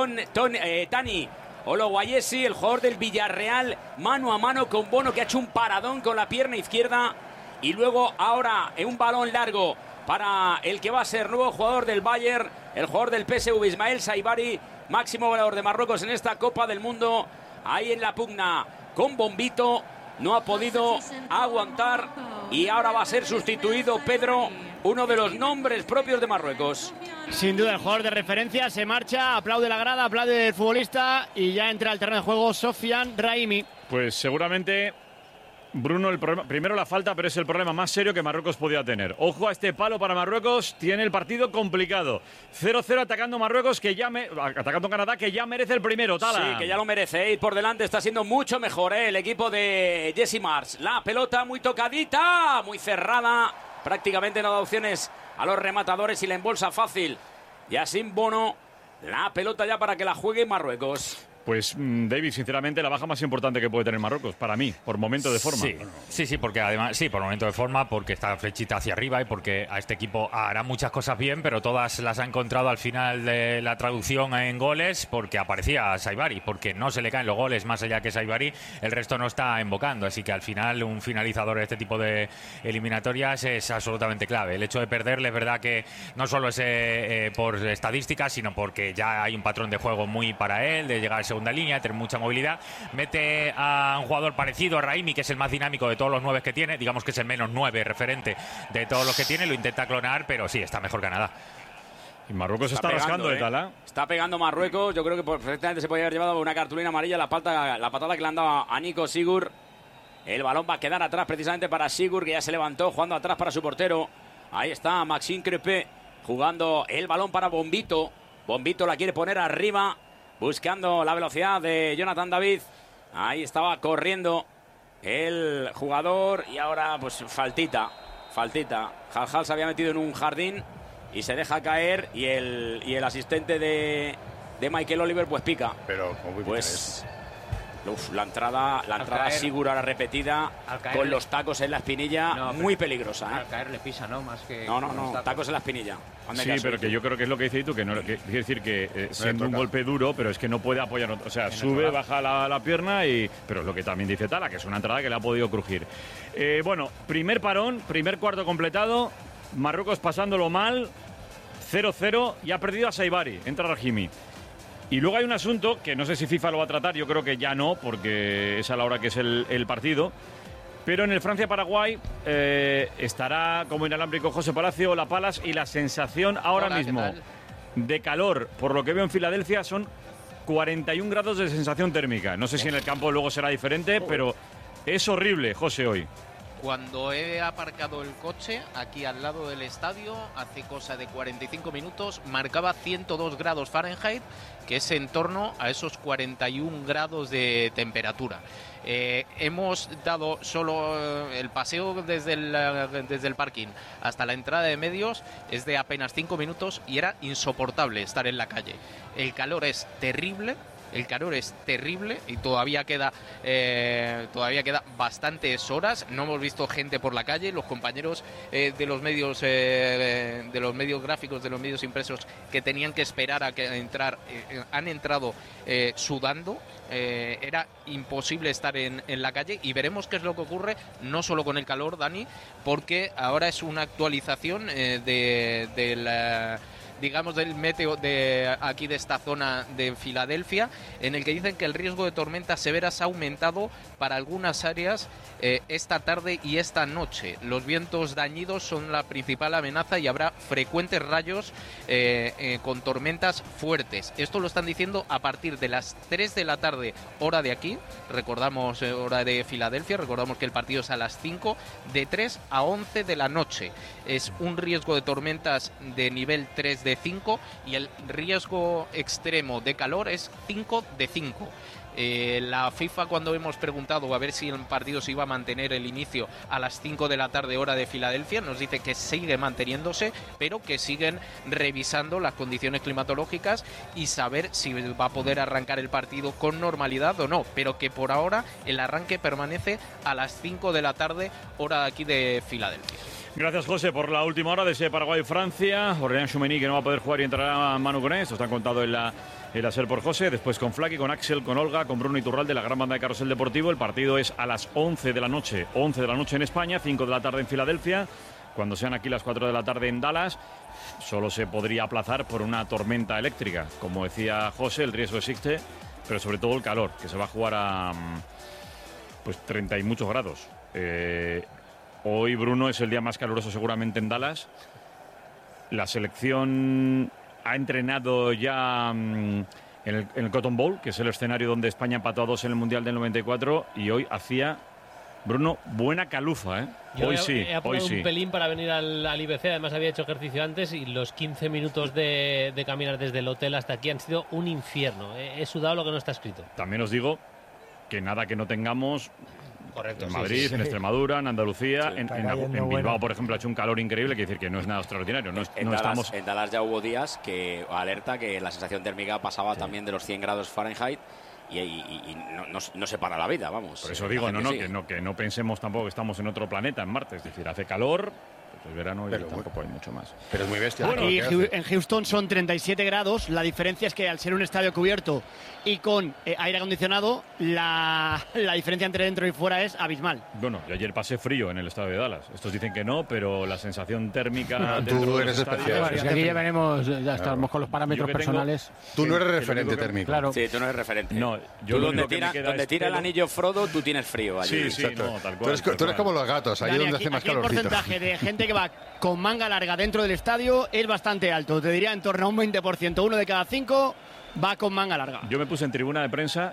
Tani Ologuayesi, el jugador del Villarreal, mano a mano con Bono, que ha hecho un paradón con la pierna izquierda. Y luego ahora un balón largo para el que va a ser nuevo jugador del Bayern, el jugador del PSV, Ismael Saibari, máximo goleador de Marruecos en esta Copa del Mundo. Ahí en la pugna con Bombito, no ha podido aguantar y ahora va a ser sustituido Pedro, uno de los nombres propios de Marruecos. Sin duda el jugador de referencia se marcha, aplaude la grada, aplaude el futbolista y ya entra al terreno de juego Sofian Raimi. Pues seguramente, Bruno, el problema, primero la falta, pero es el problema más serio que Marruecos podía tener. Ojo a este palo para Marruecos, tiene el partido complicado. 0-0 atacando Marruecos, atacando Canadá, que ya merece el primero, Tala. Sí, que ya lo merece. Y por delante está siendo mucho mejor el equipo de Jesse Marsh. La pelota muy tocadita, muy cerrada. Prácticamente no da opciones a los rematadores y la embolsa fácil. Ya sin Bono, la pelota ya para que la juegue Marruecos. Pues, David, sinceramente, la baja más importante que puede tener Marruecos, para mí, por momento de forma. Sí, porque además, sí, por momento de forma, porque está flechita hacia arriba y porque a este equipo hará muchas cosas bien, pero todas las ha encontrado al final de la traducción en goles porque aparecía Saibari, porque no se le caen los goles más allá que Saibari, el resto no está invocando, así que al final un finalizador de este tipo de eliminatorias es absolutamente clave. El hecho de perderle es verdad que no solo es por estadísticas, sino porque ya hay un patrón de juego muy para él, de llegar a segunda línea, tener mucha movilidad. Mete a un jugador parecido a Raimi, que es el más dinámico de todos los 9 que tiene, digamos que es el menos 9 referente de todos los que tiene, lo intenta clonar, pero sí, está mejor Canadá. Y Marruecos está rascando de Tala. Está pegando Marruecos, yo creo que perfectamente se podría haber llevado una cartulina amarilla la patada que le han dado a Nico Sigur. El balón va a quedar atrás precisamente para Sigur, que ya se levantó jugando atrás para su portero. Ahí está Maxime Crepé jugando el balón para Bombito. Bombito la quiere poner arriba, buscando la velocidad de Jonathan David. Ahí estaba corriendo el jugador y ahora pues faltita. Jal se había metido en un jardín y se deja caer y el asistente de Michael Oliver pues pica. Pero pues la entrada Sigur ahora repetida con los tacos en la espinilla, muy peligrosa. Al caer le pisa, ¿no? Más que No, tacos en la espinilla. Sí, pero que yo creo que es lo que dices tú, que no quiere decir que siendo un golpe duro, pero es que no puede apoyar, o sea, sube, baja la pierna pero es lo que también dice Tala, que es una entrada que le ha podido crujir. Bueno, primer parón, primer cuarto completado, Marruecos pasándolo mal, 0-0 y ha perdido a Saibari, entra Rahimi. Y luego hay un asunto que no sé si FIFA lo va a tratar, yo creo que ya no, porque es a la hora que es el partido. Pero en el Francia-Paraguay estará como inalámbrico José Palacio, La Palas, y la sensación ahora mismo de calor, por lo que veo en Filadelfia, son 41 grados de sensación térmica. No sé si en el campo luego será diferente, pero Es horrible, José, hoy. Cuando he aparcado el coche aquí al lado del estadio, hace cosa de 45 minutos, marcaba 102 grados Fahrenheit, que es en torno a esos 41 grados de temperatura. Hemos dado solo el paseo desde el parking hasta la entrada de medios, es de apenas 5 minutos y era insoportable estar en la calle. El calor es terrible. El calor es terrible y todavía queda bastantes horas. No hemos visto gente por la calle. Los compañeros de los medios gráficos, de los medios impresos, que tenían que esperar a entrar, han entrado sudando. Era imposible estar en la calle y veremos qué es lo que ocurre, no solo con el calor, Dani, porque ahora es una actualización digamos del meteo de aquí de esta zona de Filadelfia, en el que dicen que el riesgo de tormentas severas ha aumentado para algunas áreas esta tarde y esta noche. Los vientos dañidos son la principal amenaza y habrá frecuentes rayos con tormentas fuertes. Esto lo están diciendo a partir de las 3 de la tarde, hora de aquí, recordamos, hora de Filadelfia, recordamos que el partido es a las 5, de 3 a 11 de la noche. Es un riesgo de tormentas de nivel 3 de 5 y el riesgo extremo de calor es 5 de 5. La FIFA, cuando hemos preguntado a ver si el partido se iba a mantener el inicio a las 5 de la tarde hora de Filadelfia, nos dice que sigue manteniéndose, pero que siguen revisando las condiciones climatológicas y saber si va a poder arrancar el partido con normalidad o no, pero que por ahora el arranque permanece a las 5 de la tarde hora de aquí de Filadelfia. Gracias, José, por la última hora de ese Paraguay-Francia. Aurélien Tchouameni, que no va a poder jugar, y entrará Manu Koné. Esto está contado en la SER por José. Después con Flaky, con Axel, con Olga, con Bruno Iturralde, la gran banda de Carrusel Deportivo. El partido es a las 11 de la noche. 11 de la noche en España, 5 de la tarde en Filadelfia. Cuando sean aquí las 4 de la tarde en Dallas, solo se podría aplazar por una tormenta eléctrica. Como decía José, el riesgo existe, pero sobre todo el calor, que se va a jugar a 30 y muchos grados. Hoy, Bruno, es el día más caluroso seguramente en Dallas. La selección ha entrenado ya en el Cotton Bowl, que es el escenario donde España empató a 2 en el Mundial del 94, y hoy hacía, Bruno, buena calufa, ¿eh? Hoy sí, he apurado un pelín para venir al IBC, además había hecho ejercicio antes y los 15 minutos de caminar desde el hotel hasta aquí han sido un infierno. He sudado lo que no está escrito. También os digo que nada que no tengamos... Correcto, en Madrid, en Extremadura, en Andalucía, en Bilbao, por ejemplo, ha hecho un calor increíble, quiere decir que no es nada extraordinario. En Dallas ya hubo días que alerta que la sensación térmica pasaba también de los 100 grados Fahrenheit y no se para la vida, vamos. Por eso digo, que no pensemos tampoco que estamos en otro planeta, en Marte. Es decir, hace calor, pues es verano, pero tampoco hay mucho más. Pero es muy bestia. Bueno, y en Houston son 37 grados. La diferencia es que al ser un estadio cubierto y con aire acondicionado, la diferencia entre dentro y fuera es abismal. Bueno, yo ayer pasé frío en el estadio de Dallas. Estos dicen que no, pero la sensación térmica dentro tú de eres los especial. Aquí ya veremos, ya estamos con los parámetros personales. Tú no eres referente térmico. Claro. Sí, tú no eres referente. No, yo donde tira el anillo Frodo, tú tienes frío allí. Sí, no, tal cual. Tú eres como los gatos, ahí donde hace más calorcito. El porcentaje de gente que va con manga larga dentro del estadio es bastante alto. Te diría en torno a un 20%. 1 de cada 5 va con manga larga. Yo me puse en tribuna de prensa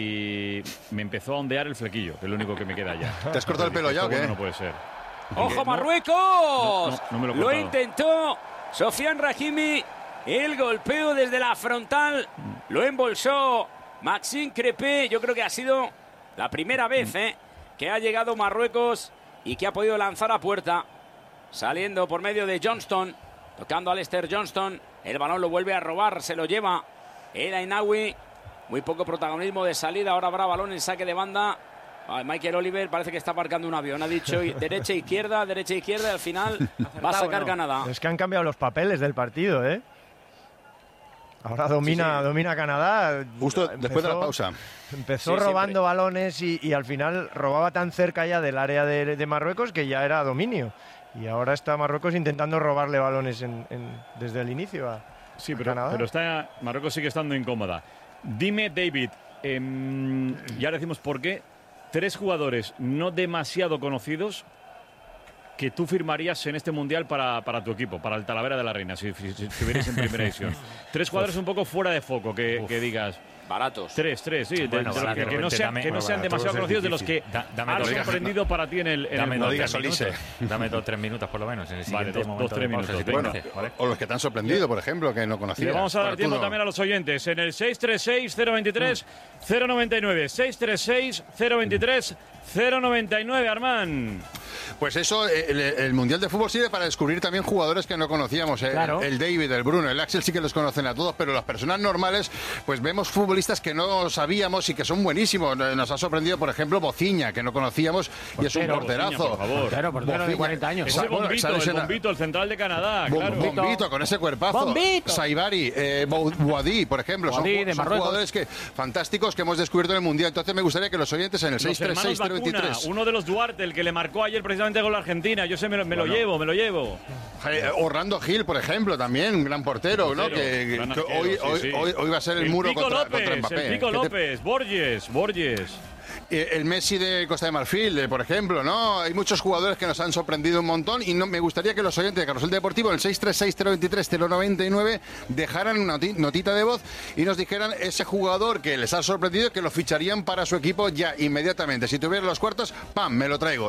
y me empezó a ondear el flequillo, que es lo único que me queda ya. ¿Te has cortado el pelo ya o qué? Bueno, no puede ser. ¡Ojo, Marruecos! No me lo he intentó Sofiane Rahimi. El golpeo desde la frontal lo embolsó Maxime Crépé. Yo creo que ha sido la primera vez que ha llegado Marruecos y que ha podido lanzar a puerta. Saliendo por medio de Johnston, tocando a Lester Johnston. El balón lo vuelve a robar, se lo lleva El Ainaoui. Muy poco protagonismo de salida. Ahora habrá balón en saque de banda. Michael Oliver parece que está aparcando un avión. Ha dicho derecha, izquierda, y al final va a sacar Canadá. Es que han cambiado los papeles del partido, ¿eh? Ahora domina Canadá. Justo después de la pausa. Empezó robando balones y al final robaba tan cerca ya del área de Marruecos que ya era dominio. Y ahora está Marruecos intentando robarle balones desde el inicio a Canadá. Pero Marruecos sigue estando incómoda. Dime, David, ya decimos por qué, 3 jugadores no demasiado conocidos que tú firmarías en este Mundial para tu equipo, para el Talavera de la Reina, si estuvierais en primera división. 3 jugadores un poco fuera de foco, que digas... Baratos. Tres, sí. Bueno, de los que no sean demasiado conocidos, de los que han sorprendido para ti en el Dame mundial. 2-3 minutos por lo menos en el siguiente Vale, momento 2-3 de minutos. pausa, si te Bueno, parece, ¿vale? O los que te han sorprendido, por ejemplo, que no Y conocías. le vamos a dar Bueno, tiempo tú no. también a los oyentes en el 636-023-099. 636-023-099, Armán. Pues eso, el Mundial de Fútbol sirve para descubrir también jugadores que no conocíamos. Claro. El David, el Bruno, el Axel sí que los conocen a todos, pero las personas normales, pues vemos futbolistas que no sabíamos y que son buenísimos. Nos ha sorprendido, por ejemplo, Bociña, que no conocíamos y es un porterazo. Portero de 40 años. Ese Bombito, el central de Canadá, claro. Bombito, con ese cuerpazo. Bombito. Saibari, Boadí, por ejemplo. Boadí, de son Marruecos. jugadores fantásticos que hemos descubierto en el Mundial. Entonces me gustaría que los oyentes en el Los hermanos Vacuna, 636-023... uno de los Duarte, el que le marcó ayer precisamente con la Argentina. Yo sé, me lo llevo. Orlando Gil, por ejemplo, también, un gran portero, ¿no? Que hoy va a ser el muro Pico contra López, Mbappé. el Pico López, Borges. El Messi de Costa de Marfil, por ejemplo, ¿no? Hay muchos jugadores que nos han sorprendido un montón y me gustaría que los oyentes de Carrusel Deportivo en el 636-023-099 dejaran una notita de voz y nos dijeran ese jugador que les ha sorprendido, que lo ficharían para su equipo ya inmediatamente. Si tuviera los cuartos, ¡pam!, me lo traigo.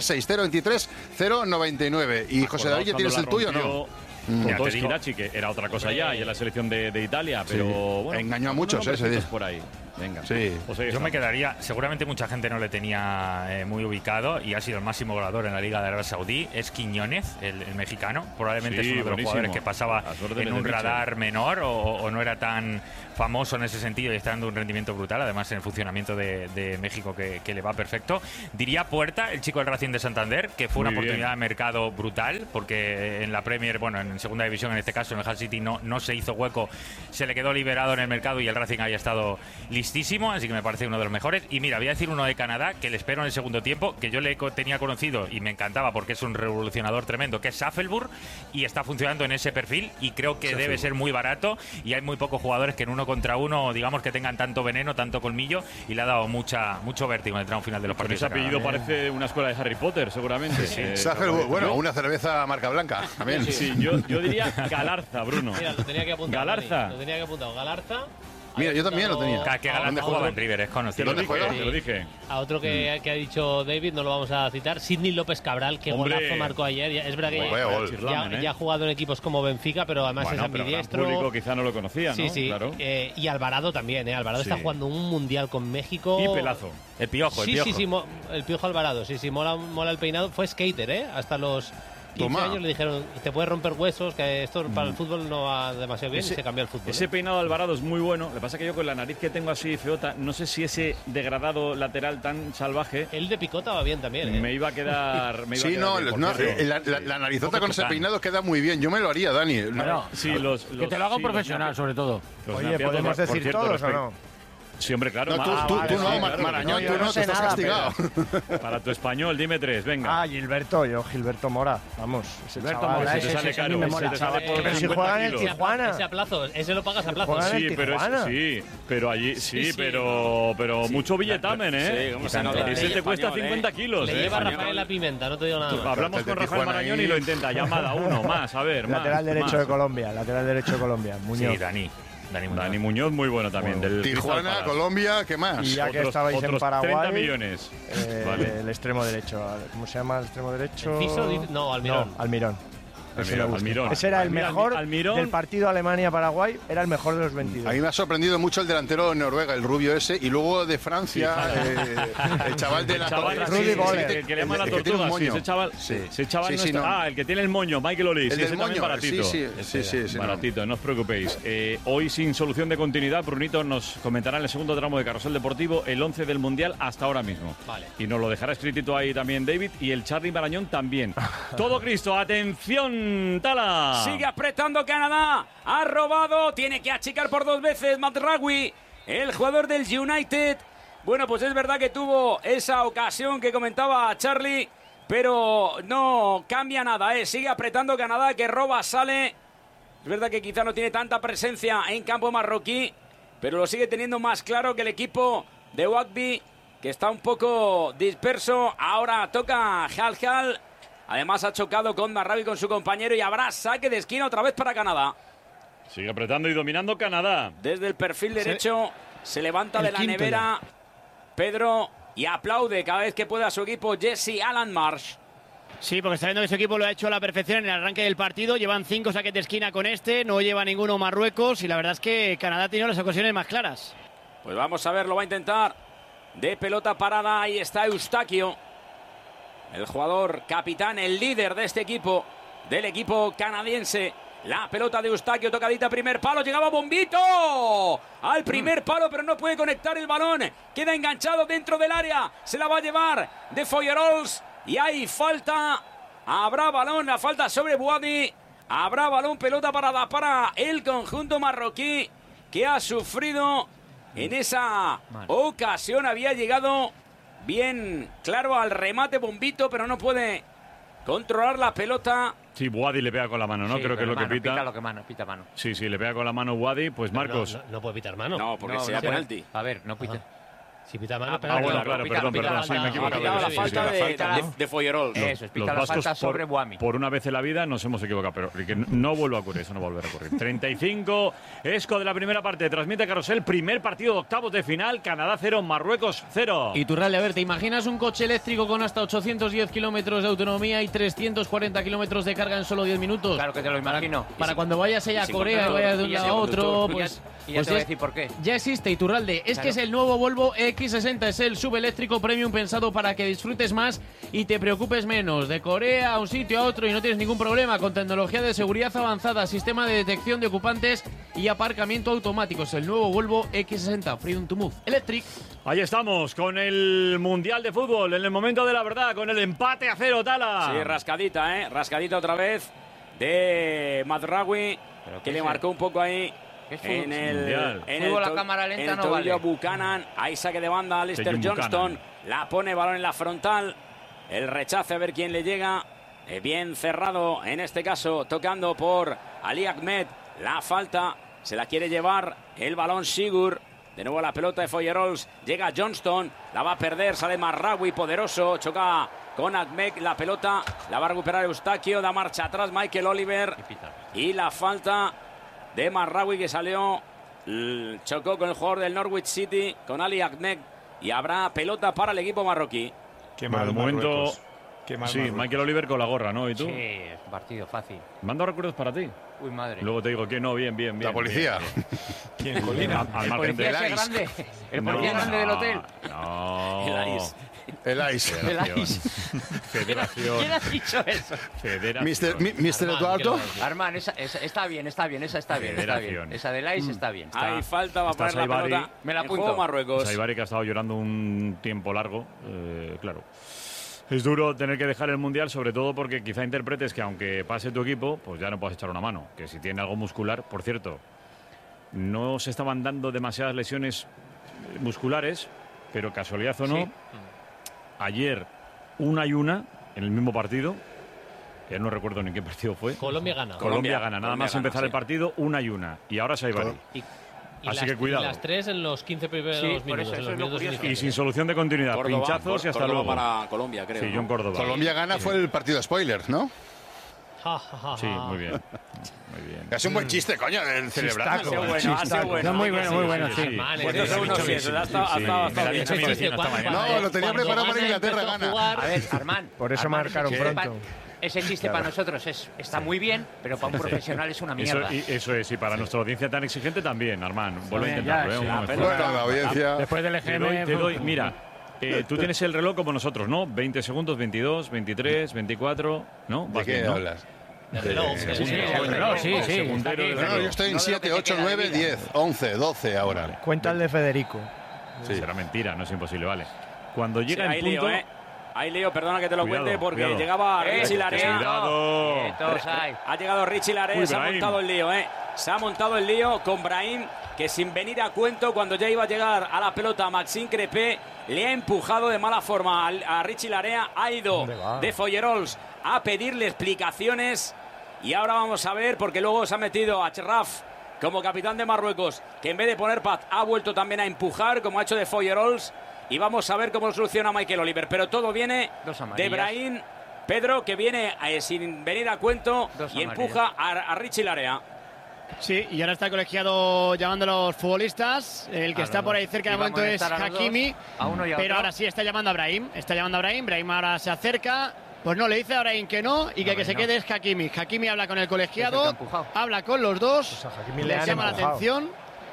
636-023-099. Y José David, ¿ya tienes el tuyo o no? Con todo Schiracci, que era otra cosa ya, y en la selección de Italia, pero bueno, engañó a muchos ese día. Por ahí. Venga. Sí. Yo me quedaría, seguramente mucha gente no le tenía muy ubicado y ha sido el máximo goleador en la Liga de Arabia Saudí, es Quiñónez, el mexicano. Probablemente es uno de los jugadores que pasaba en un radar menor o no era tan famoso en ese sentido y está dando un rendimiento brutal, además en el funcionamiento de México que le va perfecto. Diría Puerta, el chico del Racing de Santander, que fue una oportunidad de mercado brutal, porque en la Premier, bueno, en segunda división en este caso, en el Hull City no se hizo hueco, se le quedó liberado en el mercado y el Racing había estado listísimo, así que me parece uno de los mejores. Y mira, voy a decir uno de Canadá, que le espero en el segundo tiempo, que yo le tenía conocido y me encantaba porque es un revolucionador tremendo, que es Saffelburg, y está funcionando en ese perfil y creo que debe ser muy barato y hay muy pocos jugadores que en uno contra uno, digamos, que tengan tanto veneno, tanto colmillo, y le ha dado mucho vértigo en el tramo final de los partidos. Ese apellido parece una escuela de Harry Potter, seguramente. Saffelburg, bueno, una cerveza marca blanca también. Sí, yo diría Galarza, Bruno. Mira, lo tenía que apuntar. Galarza. Lo tenía que apuntar. Galarza. Mira, yo también lo tenía. Que Galarza jugaba en River, es conocido. ¿Dónde juega? Te lo dije. A otro que ha dicho David, no lo vamos a citar, Sidney López Cabral, que golazo marcó ayer. Es verdad que ya ha jugado en equipos como Benfica, pero además es ambidiestro. El público quizá no lo conocía, ¿no? Sí. Claro. Y Alvarado también, Alvarado está jugando un mundial con México. Y pelazo. El Piojo, el Piojo. Sí, el Piojo Alvarado, sí, mola el peinado. Fue skater, hasta los 15 años le dijeron, te puedes romper huesos, que esto para el fútbol no va demasiado bien, y se cambió el fútbol. Ese peinado de Alvarado es muy bueno. Lo que pasa es que yo con la nariz que tengo así feota, no sé si ese degradado lateral tan salvaje. El de picota va bien también, Me iba a quedar. La narizota con ese peinado queda muy bien. Yo me lo haría, Dani. Que te lo haga un profesional, sobre todo. Oye, ¿podemos decir todos o no? Sí, hombre, claro. No, tú no, Marañón, tú no, te estás castigado. Para tu español, dime tres, venga. Gilberto Mora, vamos. Gilberto Mora, ese te sale caro. Pero si juegan en el Tijuana. Ese a plazo, ese lo pagas a plazo. Pero allí, pero mucho billetamen, ¿eh? Ese te cuesta 50 kilos. Le lleva Rafael La Pimenta, no te digo nada más. Hablamos con Rafael Marañón y lo intenta. Llamada uno más, a ver. Lateral derecho de Colombia, Muñoz. Sí, Dani Muñoz, muy bueno también. Del Tijuana, Colombia, ¿qué más? Y ya que estabais en Paraguay, 30 millones. El extremo derecho. ¿Cómo se llama el extremo derecho? No, Almirón. Almirón. Almirón. Ese era el mejor del partido Alemania-Paraguay, era el mejor de los 22. A mí me ha sorprendido mucho el delantero de Noruega, el rubio ese, y luego de Francia, el chaval de la Rudy Boller. El que le llama la tortuga, ese chaval el que tiene el moño, Michael Ollis, ese también baratito. Sí, baratito, no os preocupéis. Hoy sin solución de continuidad, Brunito nos comentará en el segundo tramo de Carrusel Deportivo el 11 del Mundial hasta ahora mismo. Vale. Y nos lo dejará escritito ahí también David y el Charly Marañón también. Todo Cristo, atención. Tala. Sigue apretando Canadá. Ha robado. Tiene que achicar por dos veces Matraoui, el jugador del United. Bueno, pues es verdad que tuvo esa ocasión que comentaba Charlie, pero no cambia nada, ¿eh? Sigue apretando Canadá, que roba, sale. Es verdad que quizá no tiene tanta presencia en campo marroquí, pero lo sigue teniendo más claro que el equipo de Wagby, que está un poco disperso. Ahora toca Hal. Además ha chocado con Marrabi, con su compañero, y habrá saque de esquina otra vez para Canadá. Sigue apretando y dominando Canadá. Desde el perfil derecho se levanta de la nevera Pedro y aplaude cada vez que puede a su equipo Jesse Alan Marsh. Sí, porque está viendo que su equipo lo ha hecho a la perfección en el arranque del partido. Llevan 5 saques de esquina con este, no lleva ninguno Marruecos y la verdad es que Canadá tiene las ocasiones más claras. Pues vamos a ver, lo va a intentar. De pelota parada, ahí está Eustaquio, el jugador capitán, el líder de este equipo, del equipo canadiense. La pelota de Eustaquio, tocadita, primer palo, llegaba Bombito al primer palo, pero no puede conectar el balón. Queda enganchado dentro del área, se la va a llevar de Foyerols y hay falta. Habrá balón, la falta sobre Bouadi. Habrá balón, pelota parada para el conjunto marroquí que ha sufrido en esa ocasión. Había llegado bien claro al remate Bombito, pero no puede controlar la pelota. Sí, Bouadi le pega con la mano, ¿no? Sí, Creo que es lo que pita. Pita mano. Sí, le pega con la mano Bouadi. Pues Marcos. No puede pitar mano. No, porque sea penalti. A ver, no pita. Si pita mano, bueno, claro, perdón, sí, me he equivocado. La falta de Foyerols. Eso, pita la falta sobre Bouami. Por una vez en la vida nos hemos equivocado, pero que no vuelva a ocurrir, eso no va a volver a ocurrir. 35, Esco de la primera parte, transmite Carrusel, primer partido de octavos de final, Canadá 0, Marruecos 0. Y Turralde, a ver, ¿te imaginas un coche eléctrico con hasta 810 kilómetros de autonomía y 340 kilómetros de carga en solo 10 minutos? Claro que te lo imagino. Para cuando vayas allá a Corea y vayas de un lado a otro, pues... Y ya te voy a decir por qué. Ya existe, Iturralde. Es que es el nuevo Volvo X60. Es el subeléctrico premium pensado para que disfrutes más y te preocupes menos. De Corea a un sitio a otro y no tienes ningún problema. Con tecnología de seguridad avanzada, sistema de detección de ocupantes y aparcamiento automático. Es el nuevo Volvo X60. Freedom to Move Electric. Ahí estamos, con el Mundial de Fútbol, en el momento de la verdad, con el empate a 0, Tala. Sí, rascadita, rascadita otra vez de Mazraoui, que le marcó un poco ahí. En la cámara lenta no vale. Buchanan, ahí saque de banda Alistair Johnston, la pone balón en la frontal, el rechace a ver quién le llega, bien cerrado en este caso, tocando por Ali Ahmed, la falta, se la quiere llevar el balón Sigur, de nuevo la pelota de Foyerols, llega Johnston, la va a perder, sale Mazraoui, poderoso, choca con Ahmed, la pelota, la va a recuperar Eustaquio, da marcha atrás Michael Oliver y la falta de Mazraoui que salió, chocó con el jugador del Norwich City, con Ali Ahmed, y habrá pelota para el equipo marroquí. Qué mal momento. Sí, Marruecos. Michael Oliver con la gorra, ¿no? ¿Y tú? Sí, es un partido fácil. ¿Mando recuerdos para ti? Uy, madre. Luego te digo que no, bien. La policía. ¿Quién? Colina. El policía ese grande. El policía grande del hotel. No. El ICE. Federación. ¿Quién ha dicho eso? Federación. Mr. Eduardo. Armán, esa está bien, esa está bien. Esa del ICE está bien. Ahí falta, va a poner la pelota. Me la apunto. Marruecos. Saibari, que ha estado llorando un tiempo largo, claro. Es duro tener que dejar el Mundial, sobre todo porque quizá interpretes que aunque pase tu equipo, pues ya no puedes echar una mano. Que si tiene algo muscular, por cierto, no se estaban dando demasiadas lesiones musculares, pero casualidad o no, sí. Ayer una en el mismo partido, ya no recuerdo ni qué partido fue. Colombia gana. Colombia gana, nada más empezar el partido, una. Y ahora Saibari. Así que cuidado. Las 3 en los 15 primeros minutos. Y sin solución de continuidad. Córdoba, pinchazos y hasta Córdoba luego. Para Colombia, creo. Sí, John Córdoba. Colombia gana fue el partido spoiler, ¿no? Sí, muy bien. Es un buen chiste, coño, el celebrar. Ha sido bueno. Muy bueno, sí. No, lo tenía preparado para Inglaterra gana. A ver, Armán. Por eso marcaron pronto. Ese chiste para nosotros está muy bien, pero para un profesional es una mierda. Eso es, y para nuestra audiencia tan exigente también, Armán. Vuelvo a intentarlo, Bueno, la audiencia. Después del EGM. Te doy, mira, tú tienes el reloj como nosotros, ¿no? 20 segundos, 22, 23, 24, ¿no? ¿De qué hablas? Sí. No, yo estoy en 7, 8, 9, 10, 11, 12 ahora. Cuenta el de Federico. Sí, será mentira, no es imposible, vale. Cuando llega el punto... Ahí Leo, perdona que te lo cuente porque llegaba Richie Larea. Ha llegado Richie Larea, se ha montado el lío, Se ha montado el lío con Brahim, que sin venir a cuento, cuando ya iba a llegar a la pelota Maxime Crepé, le ha empujado de mala forma a Richie Larea. Ha ido de Foyerols a pedirle explicaciones. Y ahora vamos a ver, porque luego se ha metido a Cherraf como capitán de Marruecos, que en vez de poner paz ha vuelto también a empujar, como ha hecho de Foyerols. Y vamos a ver cómo lo soluciona Michael Oliver. Pero todo viene de Brahim, Pedro, que viene sin venir a cuento y empuja a Richie Larea. Sí, y ahora está el colegiado llamando a los futbolistas. El que está por ahí cerca de momento es Hakimi. Pero ahora sí está llamando a Brahim. Brahim ahora se acerca. Pues no, le dice a Brahim que no y que se quede es Hakimi. Hakimi habla con el colegiado, habla con los dos, les llama la atención.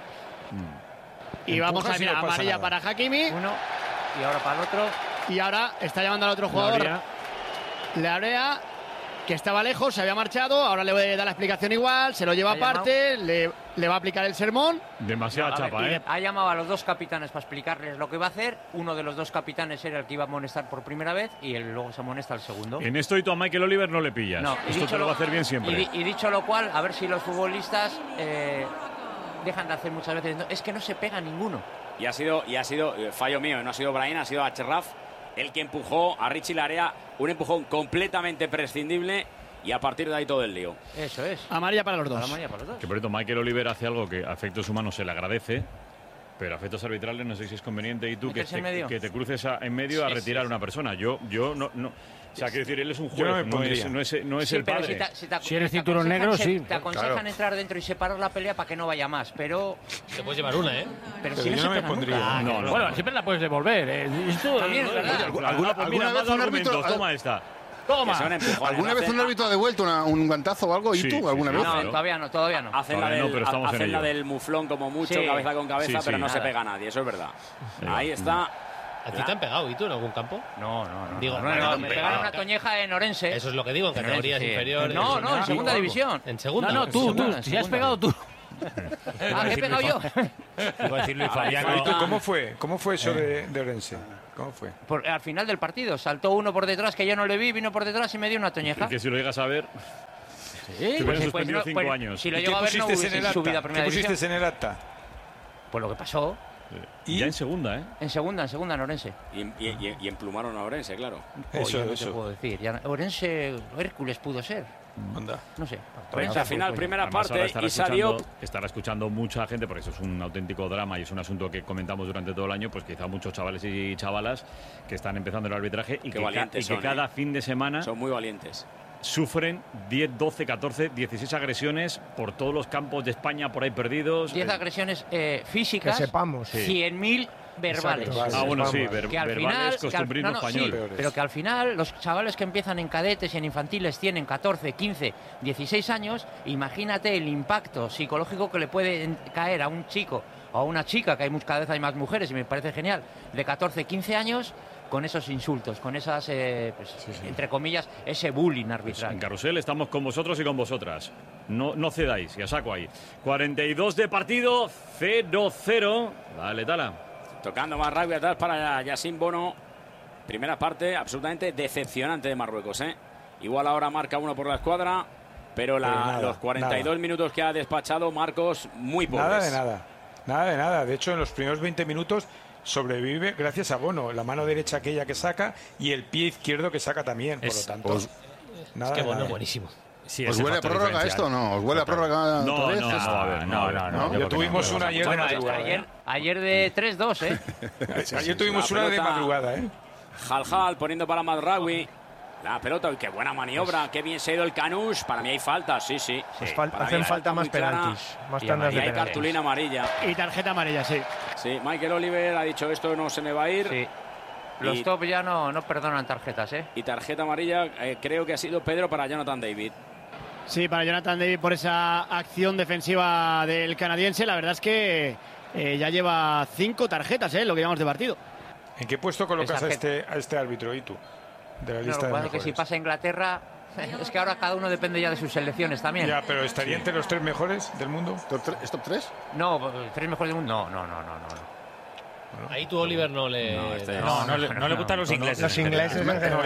Y vamos a mirar, amarilla para Hakimi. Uno, y ahora para el otro. Y ahora está llamando al otro jugador. Learea, que estaba lejos, se había marchado. Ahora le voy a dar la explicación igual. Se lo lleva aparte, le va a aplicar el sermón. Demasiada chapa, ¿eh? Ha llamado a los dos capitanes para explicarles lo que va a hacer. Uno de los dos capitanes era el que iba a amonestar por primera vez y luego se amonesta el segundo. En esto y tú a Michael Oliver no le pillas. No, esto te lo va a hacer bien siempre. Y dicho lo cual, a ver si los futbolistas dejan de hacer muchas veces. No, es que no se pega ninguno. Y ha sido fallo mío, no ha sido Brahim, ha sido Achraf el que empujó a Richie Larea, un empujón completamente prescindible y a partir de ahí todo el lío. Eso es. Amarilla para los dos. Que por cierto, Michael Oliver hace algo que a efectos humanos se le agradece, pero a efectos arbitrales no sé si es conveniente y tú que te cruces en medio a retirar a una persona. Yo no. O sea, quiero decir, él es un juez, no es el padre. Si eres cinturón negro, sí. Te aconsejan entrar dentro y separar la pelea para que no vaya más, pero... Te puedes llevar una, ¿eh? Pero si yo no me pondría. Bueno, siempre la puedes devolver. Esto también es verdad. ¿Alguna vez un árbitro... Toma esta. Toma. ¿Alguna vez un árbitro ha devuelto un guantazo o algo? ¿Y tú? ¿Alguna vez? No, todavía no. Hacen la del muflón como mucho, cabeza con cabeza, pero no se pega a nadie, eso es verdad. Ahí está. ¿A ti te han pegado y tú en algún campo? No. Digo, me pegaron una toñeja en Orense. Eso es lo que digo, en categorías inferiores. No, en segunda división. En segunda. No, tú, si has pegado tú. ¿Qué he pegado yo? Iba a decir Luis Fabiano. ¿Y tú cómo fue eso de Orense? ¿Cómo fue? Al final del partido saltó uno por detrás que yo no le vi, vino por detrás y me dio una toñeja. Y que si lo llegas a ver... Sí, te hubieran suspendido 5 años. Si lo llego a ver, no hubiese subido a primera división. ¿Qué pusiste en el acta? Pues lo que pasó. Y ya en segunda, ¿eh? En segunda, en Orense. Y emplumaron a Orense, claro. Eso te puedo decir. Orense, Hércules pudo ser. Anda. No sé. Orense al final, primera parte, y salió... Estará escuchando mucha gente, porque eso es un auténtico drama y es un asunto que comentamos durante todo el año, pues quizá muchos chavales y chavalas que están empezando el arbitraje y que cada fin de semana... Son muy valientes. Sufren 10, 12, 14, 16 agresiones por todos los campos de España por ahí perdidos. 10 agresiones físicas, que sepamos. 100.000 verbales. Bueno, sí, que al verbales, final, costumbrismo español. Sí, pero que al final los chavales que empiezan en cadetes y en infantiles tienen 14, 15, 16 años, imagínate el impacto psicológico que le puede caer a un chico o a una chica, que cada vez hay más mujeres y me parece genial, de 14, 15 años... con esos insultos, con esas, entre comillas, ese bullying arbitral. En Carrusel estamos con vosotros y con vosotras. No cedáis, ya saco ahí. 42 de partido, 0-0. Dale, Tala. Tocando más rugby atrás para Yacine Bono. Primera parte absolutamente decepcionante de Marruecos, ¿eh? Igual ahora marca uno por la escuadra, pero los 42 minutos que ha despachado Marcos, muy pobres. Nada de nada. De hecho, en los primeros 20 minutos... sobrevive gracias a Bono, la mano derecha aquella que saca y el pie izquierdo que saca también, por lo tanto nada, es que Bono buenísimo. Sí, ¿os huele a prórroga esto o no? ¿Os huele a prórroga? No. Ya tuvimos una ayer de madrugada. Ayer de 3-2, ¿eh? Ayer tuvimos una de madrugada, ¿eh? Jal poniendo para Madraoui. La pelota, qué buena maniobra, qué bien se ha ido el Canús. Para mí hay falta, sí. Pues hacen falta más penaltis, más tandas de penaltis. Y hay cartulina amarilla. Y tarjeta amarilla, sí. Sí, Michael Oliver ha dicho esto no se me va a ir. Sí. Los top ya no perdonan tarjetas, ¿eh? Y tarjeta amarilla creo que ha sido Pedro para Jonathan David. Sí, para Jonathan David por esa acción defensiva del canadiense. La verdad es que ya lleva 5 tarjetas, lo que llevamos de partido. ¿En qué puesto colocas a este árbitro y tú? De la lista de mejores. Que si pasa a Inglaterra, es que ahora cada uno depende ya de sus selecciones también. Ya, pero ¿estaría entre los 3 mejores del mundo? ¿Es top 3? No, 3 mejores del mundo. No. Ahí tú, Oliver, no le... No le gustan los ingleses. Los ingleses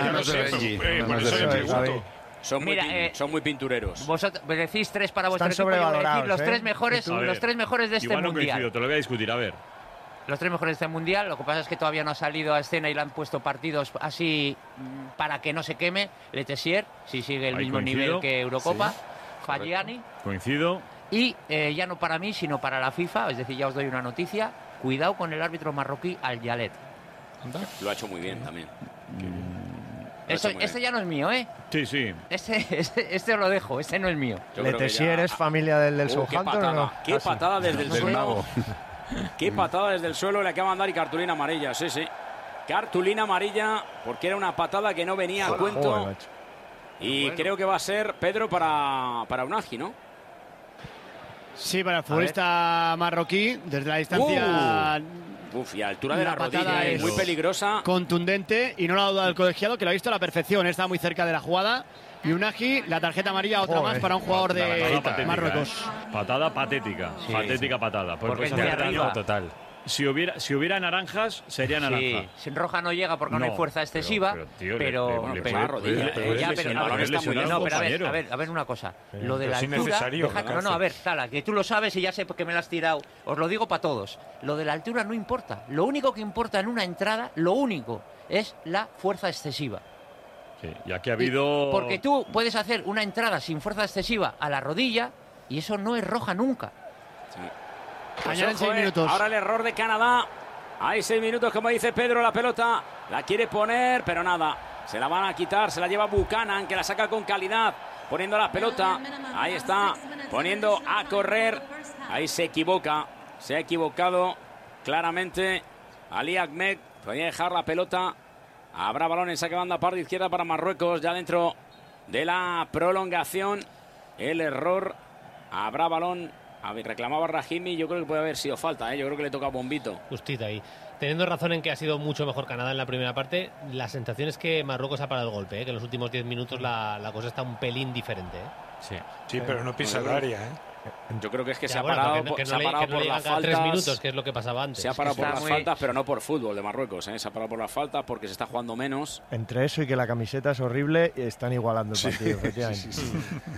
son muy pintureros. Vosotros decís 3 para vuestro equipo, yo voy a decir los 3 mejores de este Igual no mundial. coincido, te lo voy a discutir, a ver. Los 3 mejores de este mundial, lo que pasa es que todavía no ha salido a escena y le han puesto partidos así para que no se queme. Letessier, si sigue el mismo nivel que Eurocopa. Sí. Fagiani. Coincido. Y ya no para mí, sino para la FIFA, es decir, ya os doy una noticia. Cuidado con el árbitro marroquí Al Yalet. Lo ha hecho muy bien también. Este ya no es mío, ¿eh? Sí. Este os lo dejo, este no es mío. Letessier ¿eres familia del Southampton o no? Qué patada desde el suelo. mago. Qué patada desde el suelo le acaba de dar y cartulina amarilla, sí. Cartulina amarilla porque era una patada que no venía a cuento. Y creo que va a ser, Pedro, para Unagi, ¿no? Sí, para el futbolista marroquí, desde la distancia... y a altura de la rodilla, es muy peligrosa. Contundente, y no la ha dudado el colegiado, que lo ha visto a la perfección. Está muy cerca de la jugada. Y Unagi, la tarjeta amarilla, otra más para un jugador de Marruecos. Patada patética. Sí, patética patada. Porque es muy arriba. Total. Si hubiera naranjas, sería naranja. Sí, sin roja no llega porque no hay fuerza excesiva, pero a ver una cosa. Lo de la altura, que tú lo sabes y ya sé que me lo has tirado. Os lo digo para todos. Lo de la altura no importa. Lo único que importa en una entrada, es la fuerza excesiva. Sí, ya que ha habido... Porque tú puedes hacer una entrada sin fuerza excesiva a la rodilla y eso no es roja nunca. Sí. Pues ojo, 6 minutos. Ahora el error de Canadá. Hay 6 minutos, como dice Pedro, la pelota la quiere poner, pero nada. Se la van a quitar, se la lleva Buchanan, que la saca con calidad, poniendo la pelota. Ahí está, poniendo a correr. Ahí se equivoca, se ha equivocado claramente Ali Ahmed. Podría dejar la pelota. Habrá balón en saque banda, parte izquierda para Marruecos, ya dentro de la prolongación. El error, habrá balón. Reclamaba Rahimi, yo creo que puede haber sido falta, yo creo que le toca a Bombito. Justita ahí. Teniendo razón en que ha sido mucho mejor Canadá en la primera parte, la sensación es que Marruecos ha parado el golpe, que en los últimos 10 minutos la cosa está un pelín diferente. Sí, pero no pisa el área. Yo creo que es que se ha parado por las faltas. 3 minutos, que es lo que pasaba antes. Se ha parado por las faltas, pero no por fútbol de Marruecos. Se ha parado por las faltas porque se está jugando menos. Entre eso y que la camiseta es horrible, están igualando el partido, efectivamente.